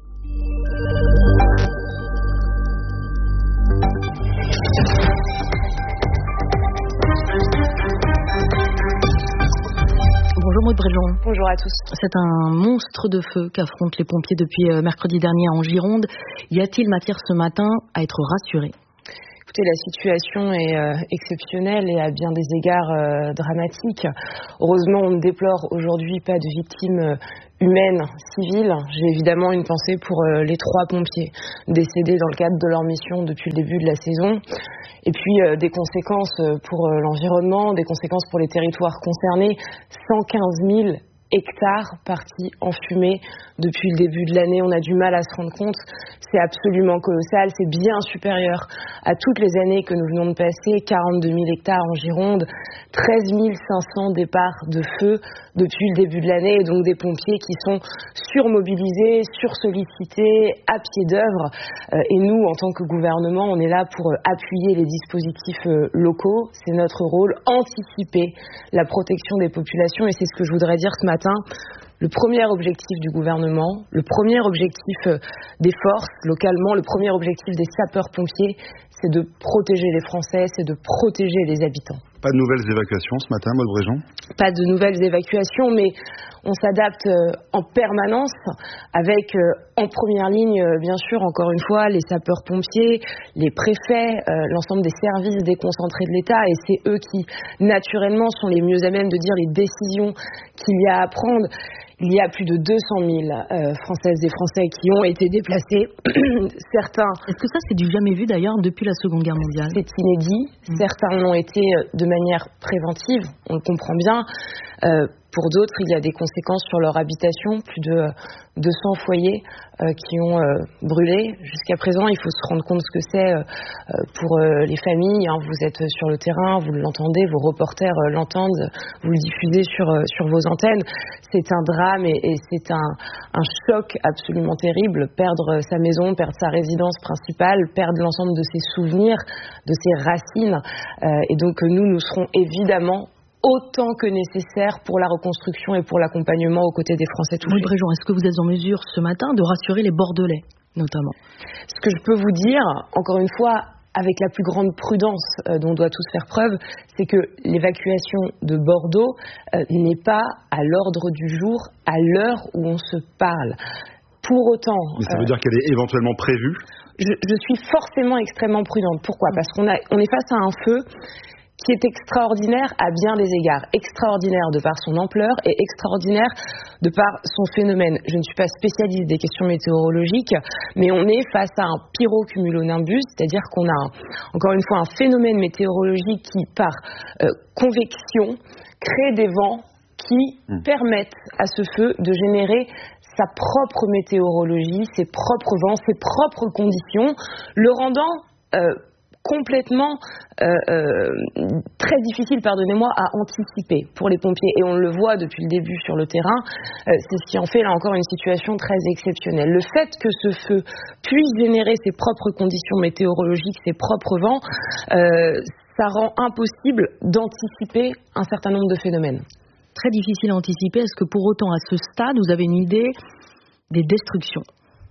Bonjour Maude Bréjon. Bonjour à tous. C'est un monstre de feu qu'affrontent les pompiers depuis mercredi dernier en Gironde. Y a-t-il matière ce matin à être rassuré ? Écoutez, la situation est euh, exceptionnelle et à bien des égards euh, dramatique. Heureusement, on ne déplore aujourd'hui pas de victimes euh, humaines, civiles. J'ai évidemment une pensée pour euh, les trois pompiers décédés dans le cadre de leur mission depuis le début de la saison. Et puis euh, des conséquences pour euh, l'environnement, des conséquences pour les territoires concernés. cent quinze mille hectares partis en fumée depuis le début de l'année. On a du mal à se rendre compte. C'est absolument colossal. C'est bien supérieur à toutes les années que nous venons de passer. quarante-deux mille hectares en Gironde, treize mille cinq cents départs de feu depuis le début de l'année. Et donc des pompiers qui sont surmobilisés, sursollicités, à pied d'œuvre. Et nous, en tant que gouvernement, on est là pour appuyer les dispositifs locaux. C'est notre rôle, anticiper la protection des populations. Et c'est ce que je voudrais dire ce matin. Le premier objectif du gouvernement, le premier objectif des forces localement, le premier objectif des sapeurs-pompiers, c'est de protéger les Français, c'est de protéger les habitants. Pas de nouvelles évacuations ce matin, Maude Bréjon ? Pas de nouvelles évacuations, mais on s'adapte en permanence avec en première ligne, bien sûr, encore une fois, les sapeurs-pompiers, les préfets, l'ensemble des services déconcentrés de l'État, et c'est eux qui, naturellement, sont les mieux à même de dire les décisions qu'il y a à prendre. Il y a plus de deux cent mille euh, Françaises et Français qui ont été déplacés. Certains... Est-ce que ça, c'est du jamais vu d'ailleurs depuis la Seconde Guerre mondiale ? C'est inédit. Mmh. Certains l'ont été de manière préventive, on le comprend bien. Euh, pour d'autres, il y a des conséquences sur leur habitation. Plus de deux cents foyers euh, qui ont euh, brûlé. Jusqu'à présent, il faut se rendre compte ce que c'est euh, pour euh, les familles. Hein. Vous êtes sur le terrain, vous l'entendez, vos reporters euh, l'entendent, vous le diffusez sur, euh, sur vos antennes. C'est un drame et, et c'est un, un choc absolument terrible. Perdre sa maison, perdre sa résidence principale, perdre l'ensemble de ses souvenirs, de ses racines. Euh, et donc nous, nous serons évidemment autant que nécessaire pour la reconstruction et pour l'accompagnement aux côtés des Français touchés. Maude Bréjon, est-ce que vous êtes en mesure ce matin de rassurer les Bordelais, notamment ? Ce que je peux vous dire, encore une fois, avec la plus grande prudence euh, dont on doit tous faire preuve, c'est que l'évacuation de Bordeaux euh, n'est pas à l'ordre du jour à l'heure où on se parle. Pour autant... Mais ça veut euh, dire qu'elle est éventuellement prévue ? je, je suis forcément extrêmement prudente. Pourquoi ? Parce qu'on a, on est face à un feu qui est extraordinaire à bien des égards. Extraordinaire de par son ampleur et extraordinaire de par son phénomène. Je ne suis pas spécialiste des questions météorologiques, mais on est face à un pyrocumulonimbus, c'est-à-dire qu'on a, un, encore une fois, un phénomène météorologique qui, par euh, convection, crée des vents qui mmh. permettent à ce feu de générer sa propre météorologie, ses propres vents, ses propres conditions, le rendant... Euh, complètement euh, euh, très difficile, pardonnez-moi, à anticiper pour les pompiers. Et on le voit depuis le début sur le terrain, euh, c'est ce qui en fait là encore une situation très exceptionnelle. Le fait que ce feu puisse générer ses propres conditions météorologiques, ses propres vents, euh, ça rend impossible d'anticiper un certain nombre de phénomènes. Très difficile à anticiper. Est-ce que pour autant, à ce stade, vous avez une idée des destructions ?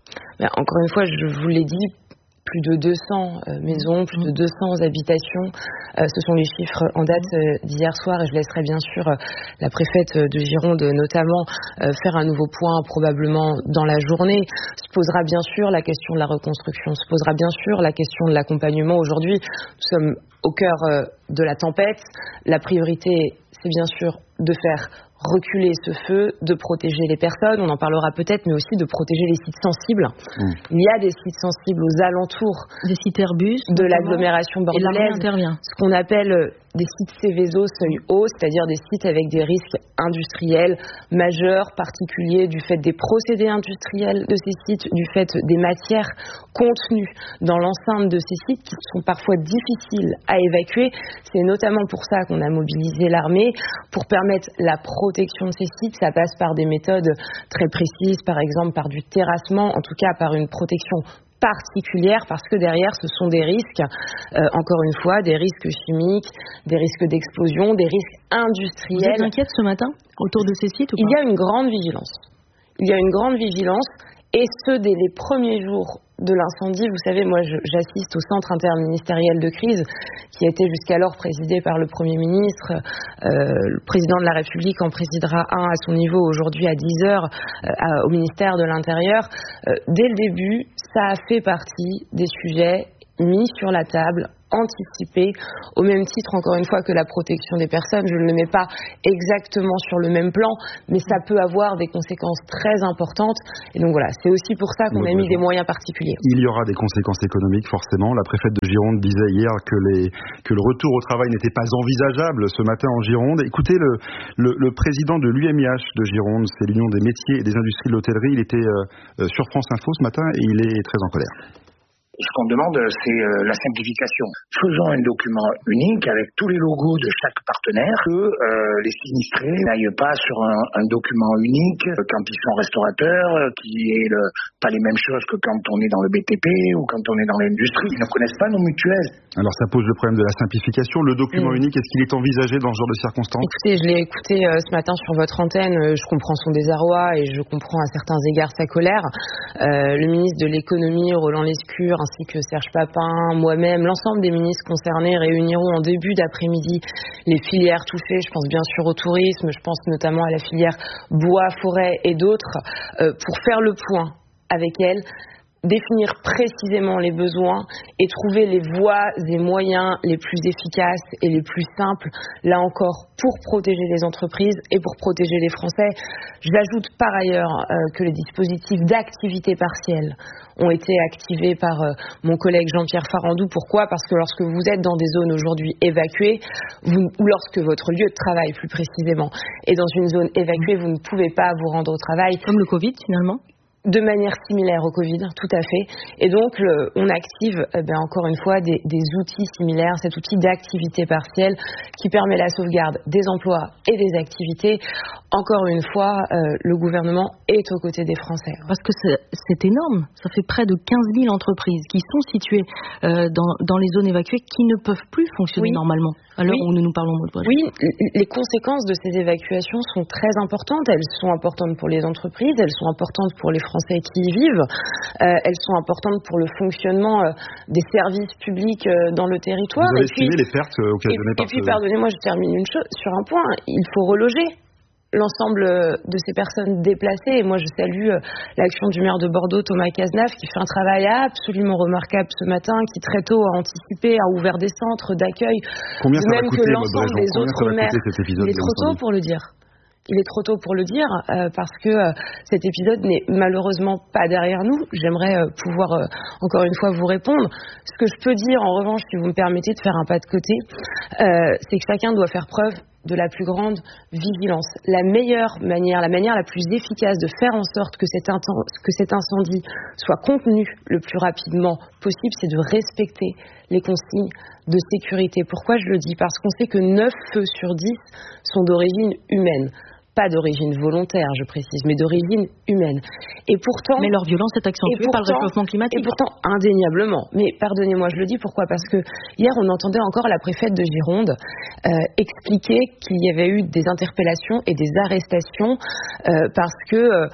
Ben, encore une fois, je vous l'ai dit, plus de deux cents euh, maisons, plus de deux cents habitations. Euh, ce sont les chiffres en date euh, d'hier soir et je laisserai bien sûr euh, la préfète de Gironde notamment euh, faire un nouveau point probablement dans la journée. Se posera bien sûr la question de la reconstruction, se posera bien sûr la question de l'accompagnement. Aujourd'hui, nous sommes au cœur euh, de la tempête. La priorité, c'est bien sûr de faire reculer ce feu, de protéger les personnes, on en parlera peut-être, mais aussi de protéger les sites sensibles. Mmh. Il y a des sites sensibles aux alentours des sites Airbus, de l'agglomération bordelaise, ce qu'on appelle des sites Céveso seuil haut, c'est-à-dire des sites avec des risques industriels majeurs, particuliers du fait des procédés industriels de ces sites, du fait des matières contenues dans l'enceinte de ces sites qui sont parfois difficiles à évacuer. C'est notamment pour ça qu'on a mobilisé l'armée, pour permettre la protection de ces sites. Ça passe par des méthodes très précises, par exemple par du terrassement, en tout cas par une protection particulière, parce que derrière ce sont des risques, euh, encore une fois, des risques chimiques, des risques d'explosion, des risques industriels. Vous êtes inquiète ce matin autour de ces sites ou pas ? Il y a une grande vigilance. Il y a une grande vigilance, et ce dès les premiers jours de l'incendie. Vous savez, moi je, j'assiste au centre interministériel de crise qui a été jusqu'alors présidé par le Premier ministre. Euh, le président de la République en présidera un à son niveau aujourd'hui à dix heures euh, à, au ministère de l'Intérieur. Euh, dès le début, ça a fait partie des sujets mis sur la table, anticipés, au même titre, encore une fois, que la protection des personnes. Je ne le mets pas exactement sur le même plan, mais ça peut avoir des conséquences très importantes. Et donc voilà, c'est aussi pour ça qu'on oui, a mis des moyens particuliers. Il y aura des conséquences économiques, forcément. La préfète de Gironde disait hier que, les, que le retour au travail n'était pas envisageable ce matin en Gironde. Écoutez, le, le, le président de l'U M I H de Gironde, c'est l'Union des métiers et des industries de l'hôtellerie, il était euh, sur France Info ce matin et il est très en colère. Ce qu'on demande, c'est euh, la simplification. Faisons un document unique avec tous les logos de chaque partenaire, que euh, les sinistrés n'aillent pas sur un, un document unique euh, quand ils sont restaurateurs, euh, qui est le, pas les mêmes choses que quand on est dans le B T P ou quand on est dans l'industrie. Ils ne connaissent pas nos mutuelles. Alors ça pose le problème de la simplification. Le document mmh. unique, est-ce qu'il est envisagé dans ce genre de circonstances ? Écoutez, je l'ai écouté euh, ce matin sur votre antenne. Je comprends son désarroi et je comprends à certains égards sa colère. Euh, le ministre de l'économie, Roland Lescure, ainsi que Serge Papin, moi-même, l'ensemble des ministres concernés réuniront en début d'après-midi les filières touchées. Je pense bien sûr au tourisme, je pense notamment à la filière bois, forêt et d'autres, euh, pour faire le point avec elles, définir précisément les besoins et trouver les voies et moyens les plus efficaces et les plus simples, là encore, pour protéger les entreprises et pour protéger les Français. J'ajoute par ailleurs euh, que les dispositifs d'activité partielle ont été activés par euh, mon collègue Jean-Pierre Farandou. Pourquoi ? Parce que lorsque vous êtes dans des zones aujourd'hui évacuées, vous, ou lorsque votre lieu de travail, plus précisément, est dans une zone évacuée, vous ne pouvez pas vous rendre au travail. Comme le Covid, finalement ? De manière similaire au Covid, tout à fait. Et donc, le, on active, eh bien, encore une fois, des, des outils similaires, cet outil d'activité partielle qui permet la sauvegarde des emplois et des activités. Encore une fois, euh, le gouvernement est aux côtés des Français. Parce que c'est, c'est énorme. Ça fait près de quinze mille entreprises qui sont situées euh, dans, dans les zones évacuées qui ne peuvent plus fonctionner oui. normalement, à l'heure oui. où nous nous parlons de Oui, les conséquences de ces évacuations sont très importantes. Elles sont importantes pour les entreprises, elles sont importantes pour les Français qui y vivent, euh, elles sont importantes pour le fonctionnement euh, des services publics euh, dans le territoire. Vous avez estimé les pertes euh, occasionnées et, par Et puis, ce... pardonnez-moi, je termine une chose, sur un point, il faut reloger l'ensemble de ces personnes déplacées. Et moi, je salue euh, l'action du maire de Bordeaux, Thomas Cazenave, qui fait un travail absolument remarquable ce matin, qui très tôt a anticipé, a ouvert des centres d'accueil. Combien ça même va coûter, que l'ensemble des Combien autres maires. Il est trop tôt pour le dire. Il est trop tôt pour le dire euh, parce que euh, cet épisode n'est malheureusement pas derrière nous. J'aimerais euh, pouvoir euh, encore une fois vous répondre. Ce que je peux dire en revanche, si vous me permettez de faire un pas de côté, euh, c'est que chacun doit faire preuve de la plus grande vigilance. La meilleure manière, la manière la plus efficace de faire en sorte que cet, inten- que cet incendie soit contenu le plus rapidement possible, c'est de respecter les consignes de sécurité. Pourquoi je le dis ? Parce qu'on sait que neuf feux sur dix sont d'origine humaine. Pas d'origine volontaire, je précise, mais d'origine humaine. Et pourtant... Mais leur violence est accentuée pourtant, par le réchauffement climatique. Et pourtant, indéniablement. Mais pardonnez-moi, je le dis, pourquoi ? Parce que hier, on entendait encore la préfète de Gironde euh, expliquer qu'il y avait eu des interpellations et des arrestations euh, parce que... Euh,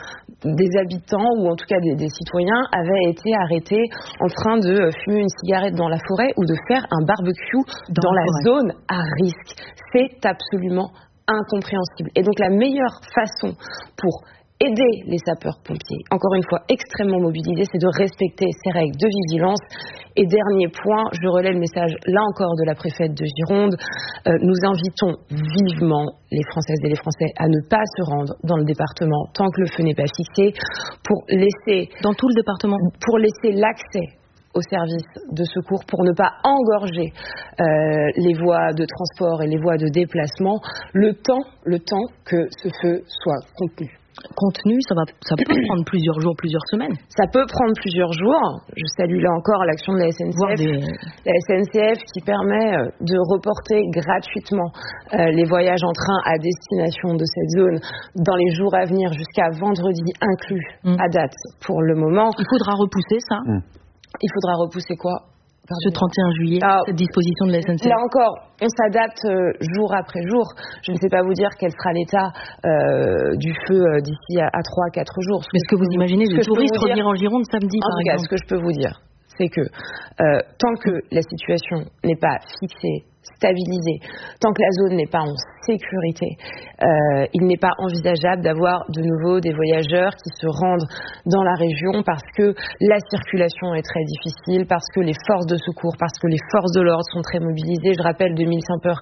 des habitants ou en tout cas des, des citoyens avaient été arrêtés en train de fumer une cigarette dans la forêt ou de faire un barbecue dans, dans la, la zone à risque. C'est absolument incompréhensible. Et donc la meilleure façon pour aider les sapeurs-pompiers, encore une fois extrêmement mobilisés, c'est de respecter ces règles de vigilance. Et dernier point, je relais le message là encore de la préfète de Gironde, euh, nous invitons vivement les Françaises et les Français à ne pas se rendre dans le département tant que le feu n'est pas fixé, pour laisser dans tout le département, pour laisser l'accès aux services de secours, pour ne pas engorger euh, les voies de transport et les voies de déplacement, le temps, le temps que ce feu soit contenu. Contenu, ça, va, ça peut prendre plusieurs jours, plusieurs semaines. Ça peut prendre plusieurs jours. Je salue là encore l'action de la S N C F. Des... La S N C F qui permet de reporter gratuitement euh, les voyages en train à destination de cette zone dans les jours à venir, jusqu'à vendredi inclus, mmh. à date pour le moment. Il faudra repousser ça mmh. Il faudra repousser quoi ? Pardon. Ce trente et un juillet, ah, cette disposition de la S N C F. Là encore, on s'adapte euh, jour après jour. Je ne sais pas vous dire quel sera l'état euh, du feu euh, d'ici à, à trois à quatre jours. Mais est-ce que vous imaginez les touristes revenir en Gironde samedi, par exemple ? En tout cas, ce que je peux vous dire, c'est que euh, tant que la situation n'est pas fixée, stabilisée, tant que la zone n'est pas en sécurité, euh, il n'est pas envisageable d'avoir de nouveau des voyageurs qui se rendent dans la région parce que la circulation est très difficile, parce que les forces de secours, parce que les forces de l'ordre sont très mobilisées. Je rappelle deux mille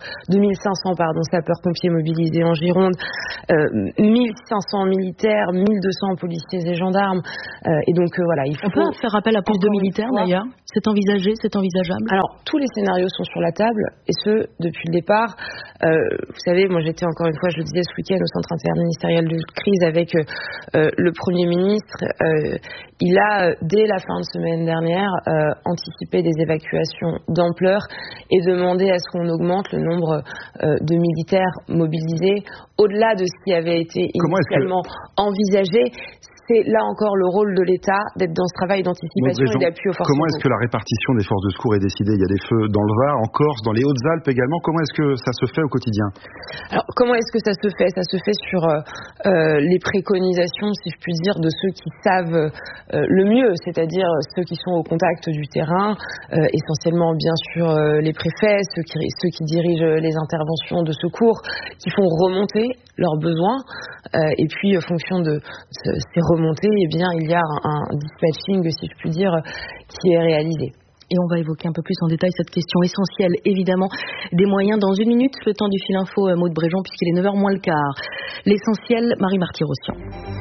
cinq cents pardon, sapeurs-pompiers mobilisés en Gironde, euh, mille cinq cents militaires, mille deux cents policiers et gendarmes. Euh, et donc euh, voilà, il faut... On peut faire appel à plus de militaires d'ailleurs ? C'est envisagé, c'est envisageable ? Alors, tous les scénarios sont sur la table, et ce, depuis le départ. Euh, vous savez, moi j'étais encore une fois, je le disais ce week-end, au centre interministériel de crise avec euh, le Premier ministre. Euh, il a, dès la fin de semaine dernière, euh, anticipé des évacuations d'ampleur et demandé à ce qu'on augmente le nombre euh, de militaires mobilisés au-delà de ce qui avait été initialement que... envisagé. C'est là encore le rôle de l'État d'être dans ce travail d'anticipation et d'appui aux forces. Comment est-ce que la répartition des forces de secours est décidée ? Il y a des feux dans le Var, en Corse, dans les Hautes-Alpes également. Comment est-ce que ça se fait au quotidien ? Alors, comment est-ce que ça se fait ? Ça se fait sur euh, les préconisations, si je puis dire, de ceux qui savent euh, le mieux, c'est-à-dire ceux qui sont au contact du terrain, euh, essentiellement bien sûr euh, les préfets, ceux qui, ceux qui dirigent les interventions de secours, qui font remonter leurs besoins, euh, et puis en fonction de ces remontées, eh bien, il y a un, un dispatching, si je puis dire, qui est réalisé. Et on va évoquer un peu plus en détail cette question essentielle, évidemment, des moyens dans une minute, le temps du fil info, Maud Bréjon, puisqu'il est neuf heures moins le quart. L'essentiel, Marie Marty-Rossian.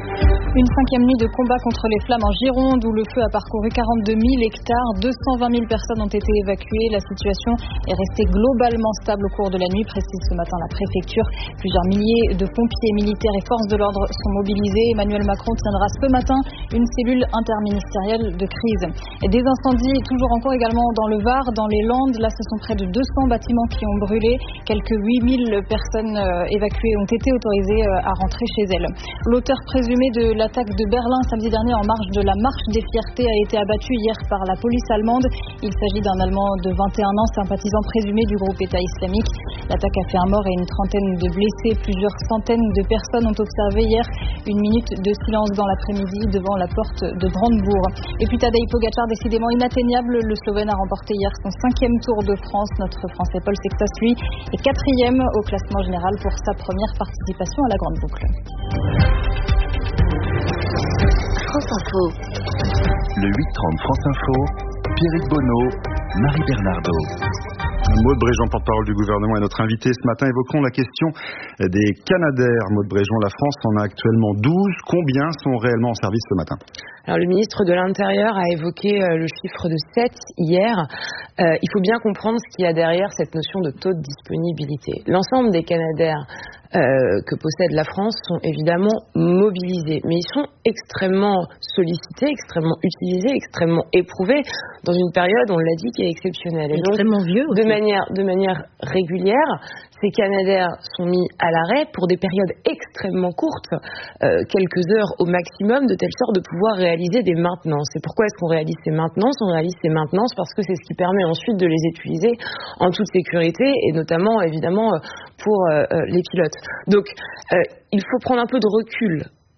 Une cinquième nuit de combat contre les flammes en Gironde où le feu a parcouru quarante-deux mille hectares. deux cent vingt mille personnes ont été évacuées. La situation est restée globalement stable au cours de la nuit, précise ce matin la préfecture. Plusieurs milliers de pompiers, militaires et forces de l'ordre sont mobilisés. Emmanuel Macron tiendra ce matin une cellule interministérielle de crise. Et des incendies toujours en cours également dans le Var, dans les Landes. Là, ce sont près de deux cents bâtiments qui ont brûlé. Quelques huit mille personnes évacuées ont été autorisées à rentrer chez elles. L'auteur présumé de l'attaque de Berlin samedi dernier en marge de la marche des fiertés a été abattu hier par la police allemande. Il s'agit d'un Allemand de vingt et un ans, sympathisant présumé du groupe État islamique. L'attaque a fait un mort et une trentaine de blessés. Plusieurs centaines de personnes ont observé hier une minute de silence dans l'après-midi devant la porte de Brandebourg. Et puis Tadej Pogačar, décidément inatteignable. Le Slovène a remporté hier son cinquième Tour de France. Notre Français Paul Sextas, lui, est quatrième au classement général pour sa première participation à la Grande Boucle. France Info. Le huit trente France Info, Pierrick Bonneau, Marie Bernardo. Maud Bréjon, porte-parole du gouvernement, est notre invité ce matin. Évoquons la question des Canadair. Maud Bréjon, la France en a actuellement douze. Combien sont réellement en service ce matin ? Alors, le ministre de l'Intérieur a évoqué euh, le chiffre de sept hier. Euh, il faut bien comprendre ce qu'il y a derrière cette notion de taux de disponibilité. L'ensemble des Canadair euh, que possède la France sont évidemment mobilisés, mais ils sont extrêmement sollicités, extrêmement utilisés, extrêmement éprouvés dans une période, on l'a dit, qui est exceptionnelle. Et extrêmement donc, vieux aussi. De manière, de manière régulière, ces Canadair sont mis à l'arrêt pour des périodes extrêmement courtes, euh, quelques heures au maximum, de telle sorte de pouvoir réaliser des maintenances. Et pourquoi est-ce qu'on réalise ces maintenances ? On réalise ces maintenances parce que c'est ce qui permet ensuite de les utiliser en toute sécurité et notamment, évidemment, pour euh, les pilotes. Donc, euh, il faut prendre un peu de recul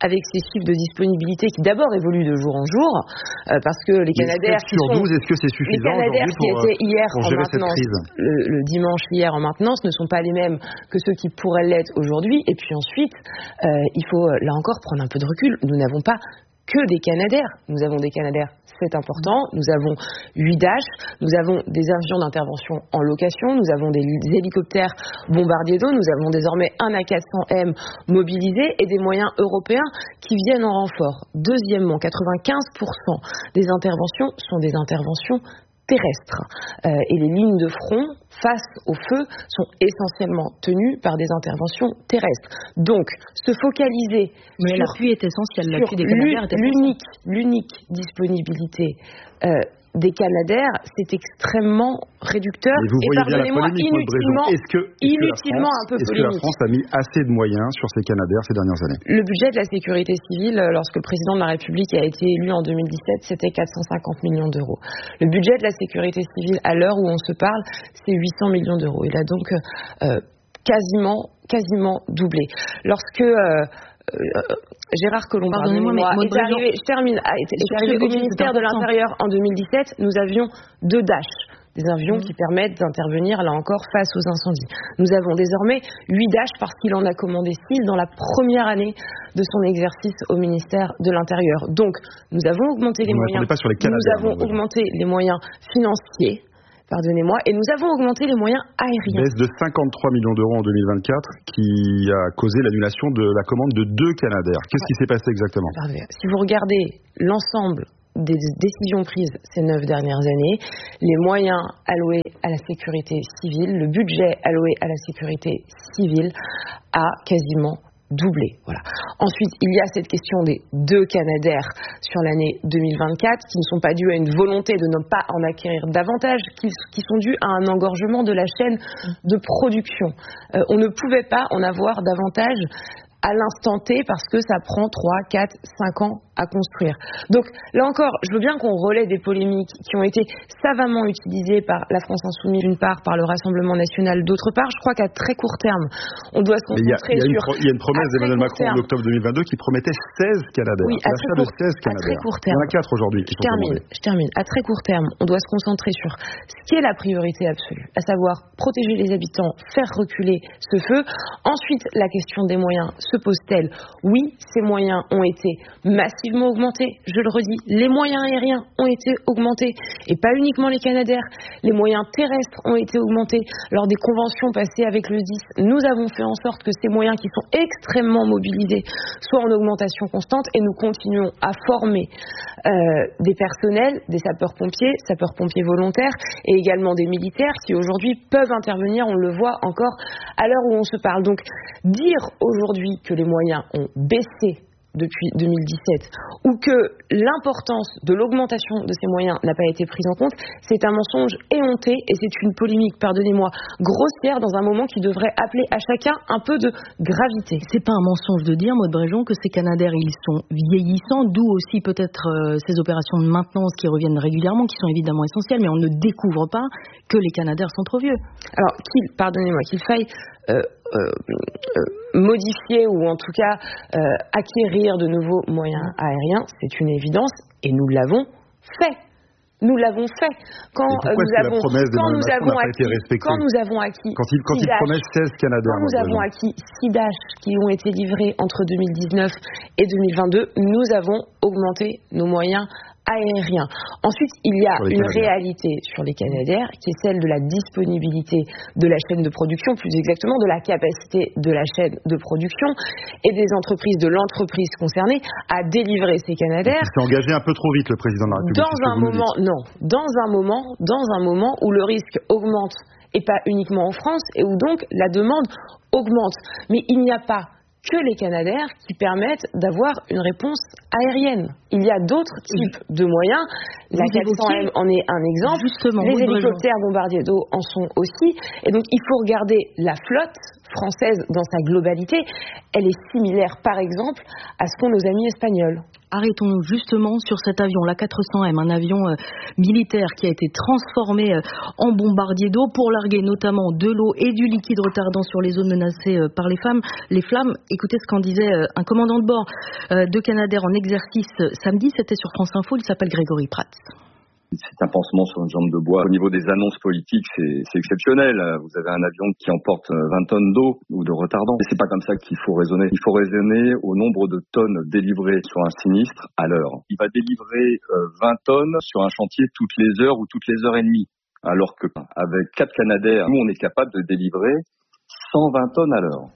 avec ces chiffres de disponibilité qui d'abord évoluent de jour en jour, euh, parce que les Canadair qui sur sont... douze, est-ce que c'est suffisant les Canadair qui pour, étaient hier pour en gérer cette maintenance, crise le, le dimanche hier en maintenance, ne sont pas les mêmes que ceux qui pourraient l'être aujourd'hui. Et puis ensuite, euh, il faut là encore prendre un peu de recul. Nous n'avons pas que des Canadair. Nous avons des Canadair, c'est important. Nous avons huit Dash, nous avons des avions d'intervention en location, nous avons des hélicoptères bombardiers d'eau, nous avons désormais un A quatre cents M mobilisé et des moyens européens qui viennent en renfort. Deuxièmement, quatre-vingt-quinze pour cent des interventions sont des interventions terrestres. Euh, et les lignes de front face au feu sont essentiellement tenues par des interventions terrestres. Donc, se focaliser Mais sur, l'appui est essentiel, sur l'appui des Canadair est l'unique, l'unique disponibilité euh, des Canadair, c'est extrêmement réducteur. Mais vous et voyez bien la pardonnez-moi, polémique, inutilement, est-ce que, est-ce inutilement France, un peu est-ce polémique. que la France a mis assez de moyens sur ces Canadair ces dernières années? Le budget de la sécurité civile, lorsque le président de la République a été élu en deux mille dix-sept, c'était quatre cent cinquante millions d'euros. Le budget de la sécurité civile, à l'heure où on se parle, c'est huit cents millions d'euros. Il a donc euh, quasiment, quasiment doublé. Lorsque... Euh, Euh, Gérard Collomb, pardonnez-moi, mais est arrivé, je termine, est, est arrivé au ministère de l'Intérieur en deux mille dix-sept, nous avions deux Dash, des avions mmh. qui permettent d'intervenir, là encore, face aux incendies. Nous avons désormais huit Dash parce qu'il en a commandé six dans la première année de son exercice au ministère de l'Intérieur. Donc, nous avons augmenté les Vous moyens, pas sur les nous avons augmenté les moyens financiers, pardonnez-moi, et nous avons augmenté les moyens aériens. Baisse de cinquante-trois millions d'euros en deux mille vingt-quatre qui a causé l'annulation de la commande de deux Canadair. Qu'est-ce ouais. qui s'est passé exactement? Si vous regardez l'ensemble des décisions prises ces neuf dernières années, les moyens alloués à la sécurité civile, le budget alloué à la sécurité civile a quasiment doublé. Voilà. Ensuite, il y a cette question des deux Canadair sur l'année deux mille vingt-quatre qui ne sont pas dues à une volonté de ne pas en acquérir davantage, qui, qui sont dues à un engorgement de la chaîne de production. Euh, on ne pouvait pas en avoir davantage à l'instant T parce que ça prend trois, quatre, cinq ans à construire. Donc là encore, je veux bien qu'on relaie des polémiques qui ont été savamment utilisées par la France Insoumise d'une part, par le Rassemblement National d'autre part. Je crois qu'à très court terme, on doit se concentrer il y a, il y a sur... Une pro, il y a une promesse d'Emmanuel Macron en octobre deux mille vingt-deux qui promettait seize Canadair. Oui, à très, court, de seize à très court terme. Il y en a quatre aujourd'hui qui je sont termine, je termine. À très court terme, on doit se concentrer sur ce qui est la priorité absolue, à savoir protéger les habitants, faire reculer ce feu. Ensuite, la question des moyens se pose-t-elle? Oui, ces moyens ont été massivement augmentés. Je le redis, les moyens aériens ont été augmentés et pas uniquement les Canadair. Les moyens terrestres ont été augmentés. Lors des conventions passées avec le S D I S, nous avons fait en sorte que ces moyens qui sont extrêmement mobilisés soient en augmentation constante et nous continuons à former euh, des personnels, des sapeurs-pompiers, sapeurs-pompiers volontaires et également des militaires qui aujourd'hui peuvent intervenir, on le voit encore à l'heure où on se parle. Donc dire aujourd'hui que les moyens ont baissé depuis deux mille dix-sept, ou que l'importance de l'augmentation de ces moyens n'a pas été prise en compte, c'est un mensonge éhonté et c'est une polémique, pardonnez-moi, grossière dans un moment qui devrait appeler à chacun un peu de gravité. C'est pas un mensonge de dire, Maud Bréjon, que ces Canadair, ils sont vieillissants, d'où aussi peut-être euh, ces opérations de maintenance qui reviennent régulièrement, qui sont évidemment essentielles, mais on ne découvre pas que les Canadair sont trop vieux. Alors, qu'il, pardonnez-moi, qu'il faille... Euh, Euh, euh, modifier ou en tout cas euh, acquérir de nouveaux moyens aériens, c'est une évidence et nous l'avons fait. Nous l'avons fait. Quand euh, nous avons, quand nous avons acquis, quand nous avons acquis, quand il, quand il promet seize Canadair, quand nous avons acquis six Dash qui ont été livrés entre deux mille dix-neuf et deux mille vingt-deux, nous avons augmenté nos moyens aérien. Ensuite, il y a une Canadair. réalité sur les Canadair qui est celle de la disponibilité de la chaîne de production, plus exactement de la capacité de la chaîne de production et des entreprises, de l'entreprise concernée à délivrer ces Canadair. Il s'est engagé un peu trop vite, le président de la République. Dans un moment, non, dans un moment, dans un moment où le risque augmente et pas uniquement en France et où donc la demande augmente. Mais il n'y a pas que les Canadair qui permettent d'avoir une réponse aérienne. Il y a d'autres types de moyens. La quatre cents M en est un exemple. Justement, les hélicoptères bombardiers d'eau en sont aussi. Et donc, il faut regarder la flotte française dans sa globalité. Elle est similaire, par exemple, à ce qu'ont nos amis espagnols. Arrêtons justement sur cet avion, l'A quatre cents M, un avion euh, militaire qui a été transformé euh, en bombardier d'eau pour larguer notamment de l'eau et du liquide retardant sur les zones menacées euh, par les femmes, les flammes. Écoutez ce qu'en disait euh, un commandant de bord euh, de Canadair en exercice euh, samedi, c'était sur France Info, il s'appelle Grégory Prats. C'est un pansement sur une jambe de bois. Au niveau des annonces politiques, c'est, c'est exceptionnel. Vous avez un avion qui emporte vingt tonnes d'eau ou de retardant. Mais c'est pas comme ça qu'il faut raisonner. Il faut raisonner au nombre de tonnes délivrées sur un sinistre à l'heure. Il va délivrer vingt tonnes sur un chantier toutes les heures ou toutes les heures et demie. Alors que avec quatre Canadair, nous on est capable de délivrer cent vingt tonnes à l'heure.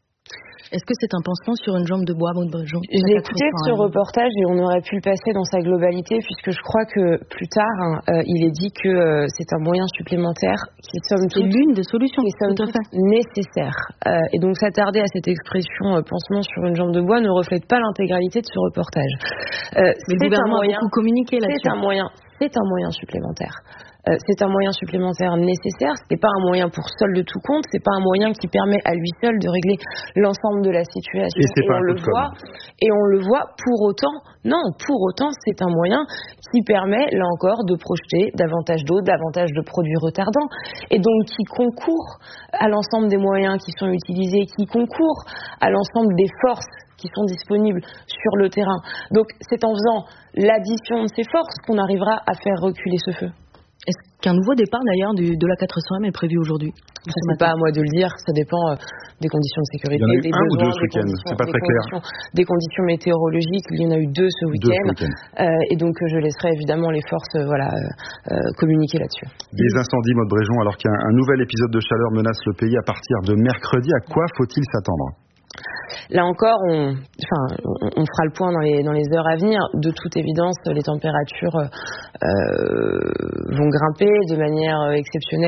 Est-ce que c'est un pansement sur une jambe de bois, Maud Brejon? J'ai écouté ce reportage et on aurait pu le passer dans sa globalité, puisque je crois que plus tard, hein, euh, il est dit que euh, c'est un moyen supplémentaire qui somme toute l'une des solutions qui somme toute nécessaire. Euh, et donc s'attarder à cette expression euh, pansement sur une jambe de bois ne reflète pas l'intégralité de ce reportage. Euh, Mais le gouvernement a beaucoup communiqué là-dessus. C'est un moyen, c'est un moyen supplémentaire. Euh, c'est un moyen supplémentaire nécessaire, c'est pas un moyen pour seul de tout compte, c'est pas un moyen qui permet à lui seul de régler l'ensemble de la situation. Et, c'est et pas on le voit, et on le voit pour autant, non, pour autant, c'est un moyen qui permet, là encore, de projeter davantage d'eau, davantage de produits retardants, et donc qui concourt à l'ensemble des moyens qui sont utilisés, qui concourt à l'ensemble des forces qui sont disponibles sur le terrain. Donc c'est en faisant l'addition de ces forces qu'on arrivera à faire reculer ce feu. Est-ce qu'un nouveau départ d'ailleurs du, de la quatre cents M est prévu aujourd'hui? Ça, c'est pas à moi de le dire, ça dépend euh, des conditions de sécurité, il y en a eu des un besoins, ou deux ce des, week-end, conditions, c'est pas des, très clair. conditions, des conditions météorologiques. Il y en a eu deux ce week-end, deux ce week-end. Euh, et donc euh, je laisserai évidemment les forces euh, voilà, euh, communiquer là-dessus. Des incendies, Maud Brejon, alors qu'un un nouvel épisode de chaleur menace le pays à partir de mercredi, à quoi faut-il s'attendre? Là encore, on, enfin, on, on fera le point dans les, dans les heures à venir. De toute évidence, les températures euh, vont grimper de manière exceptionnelle.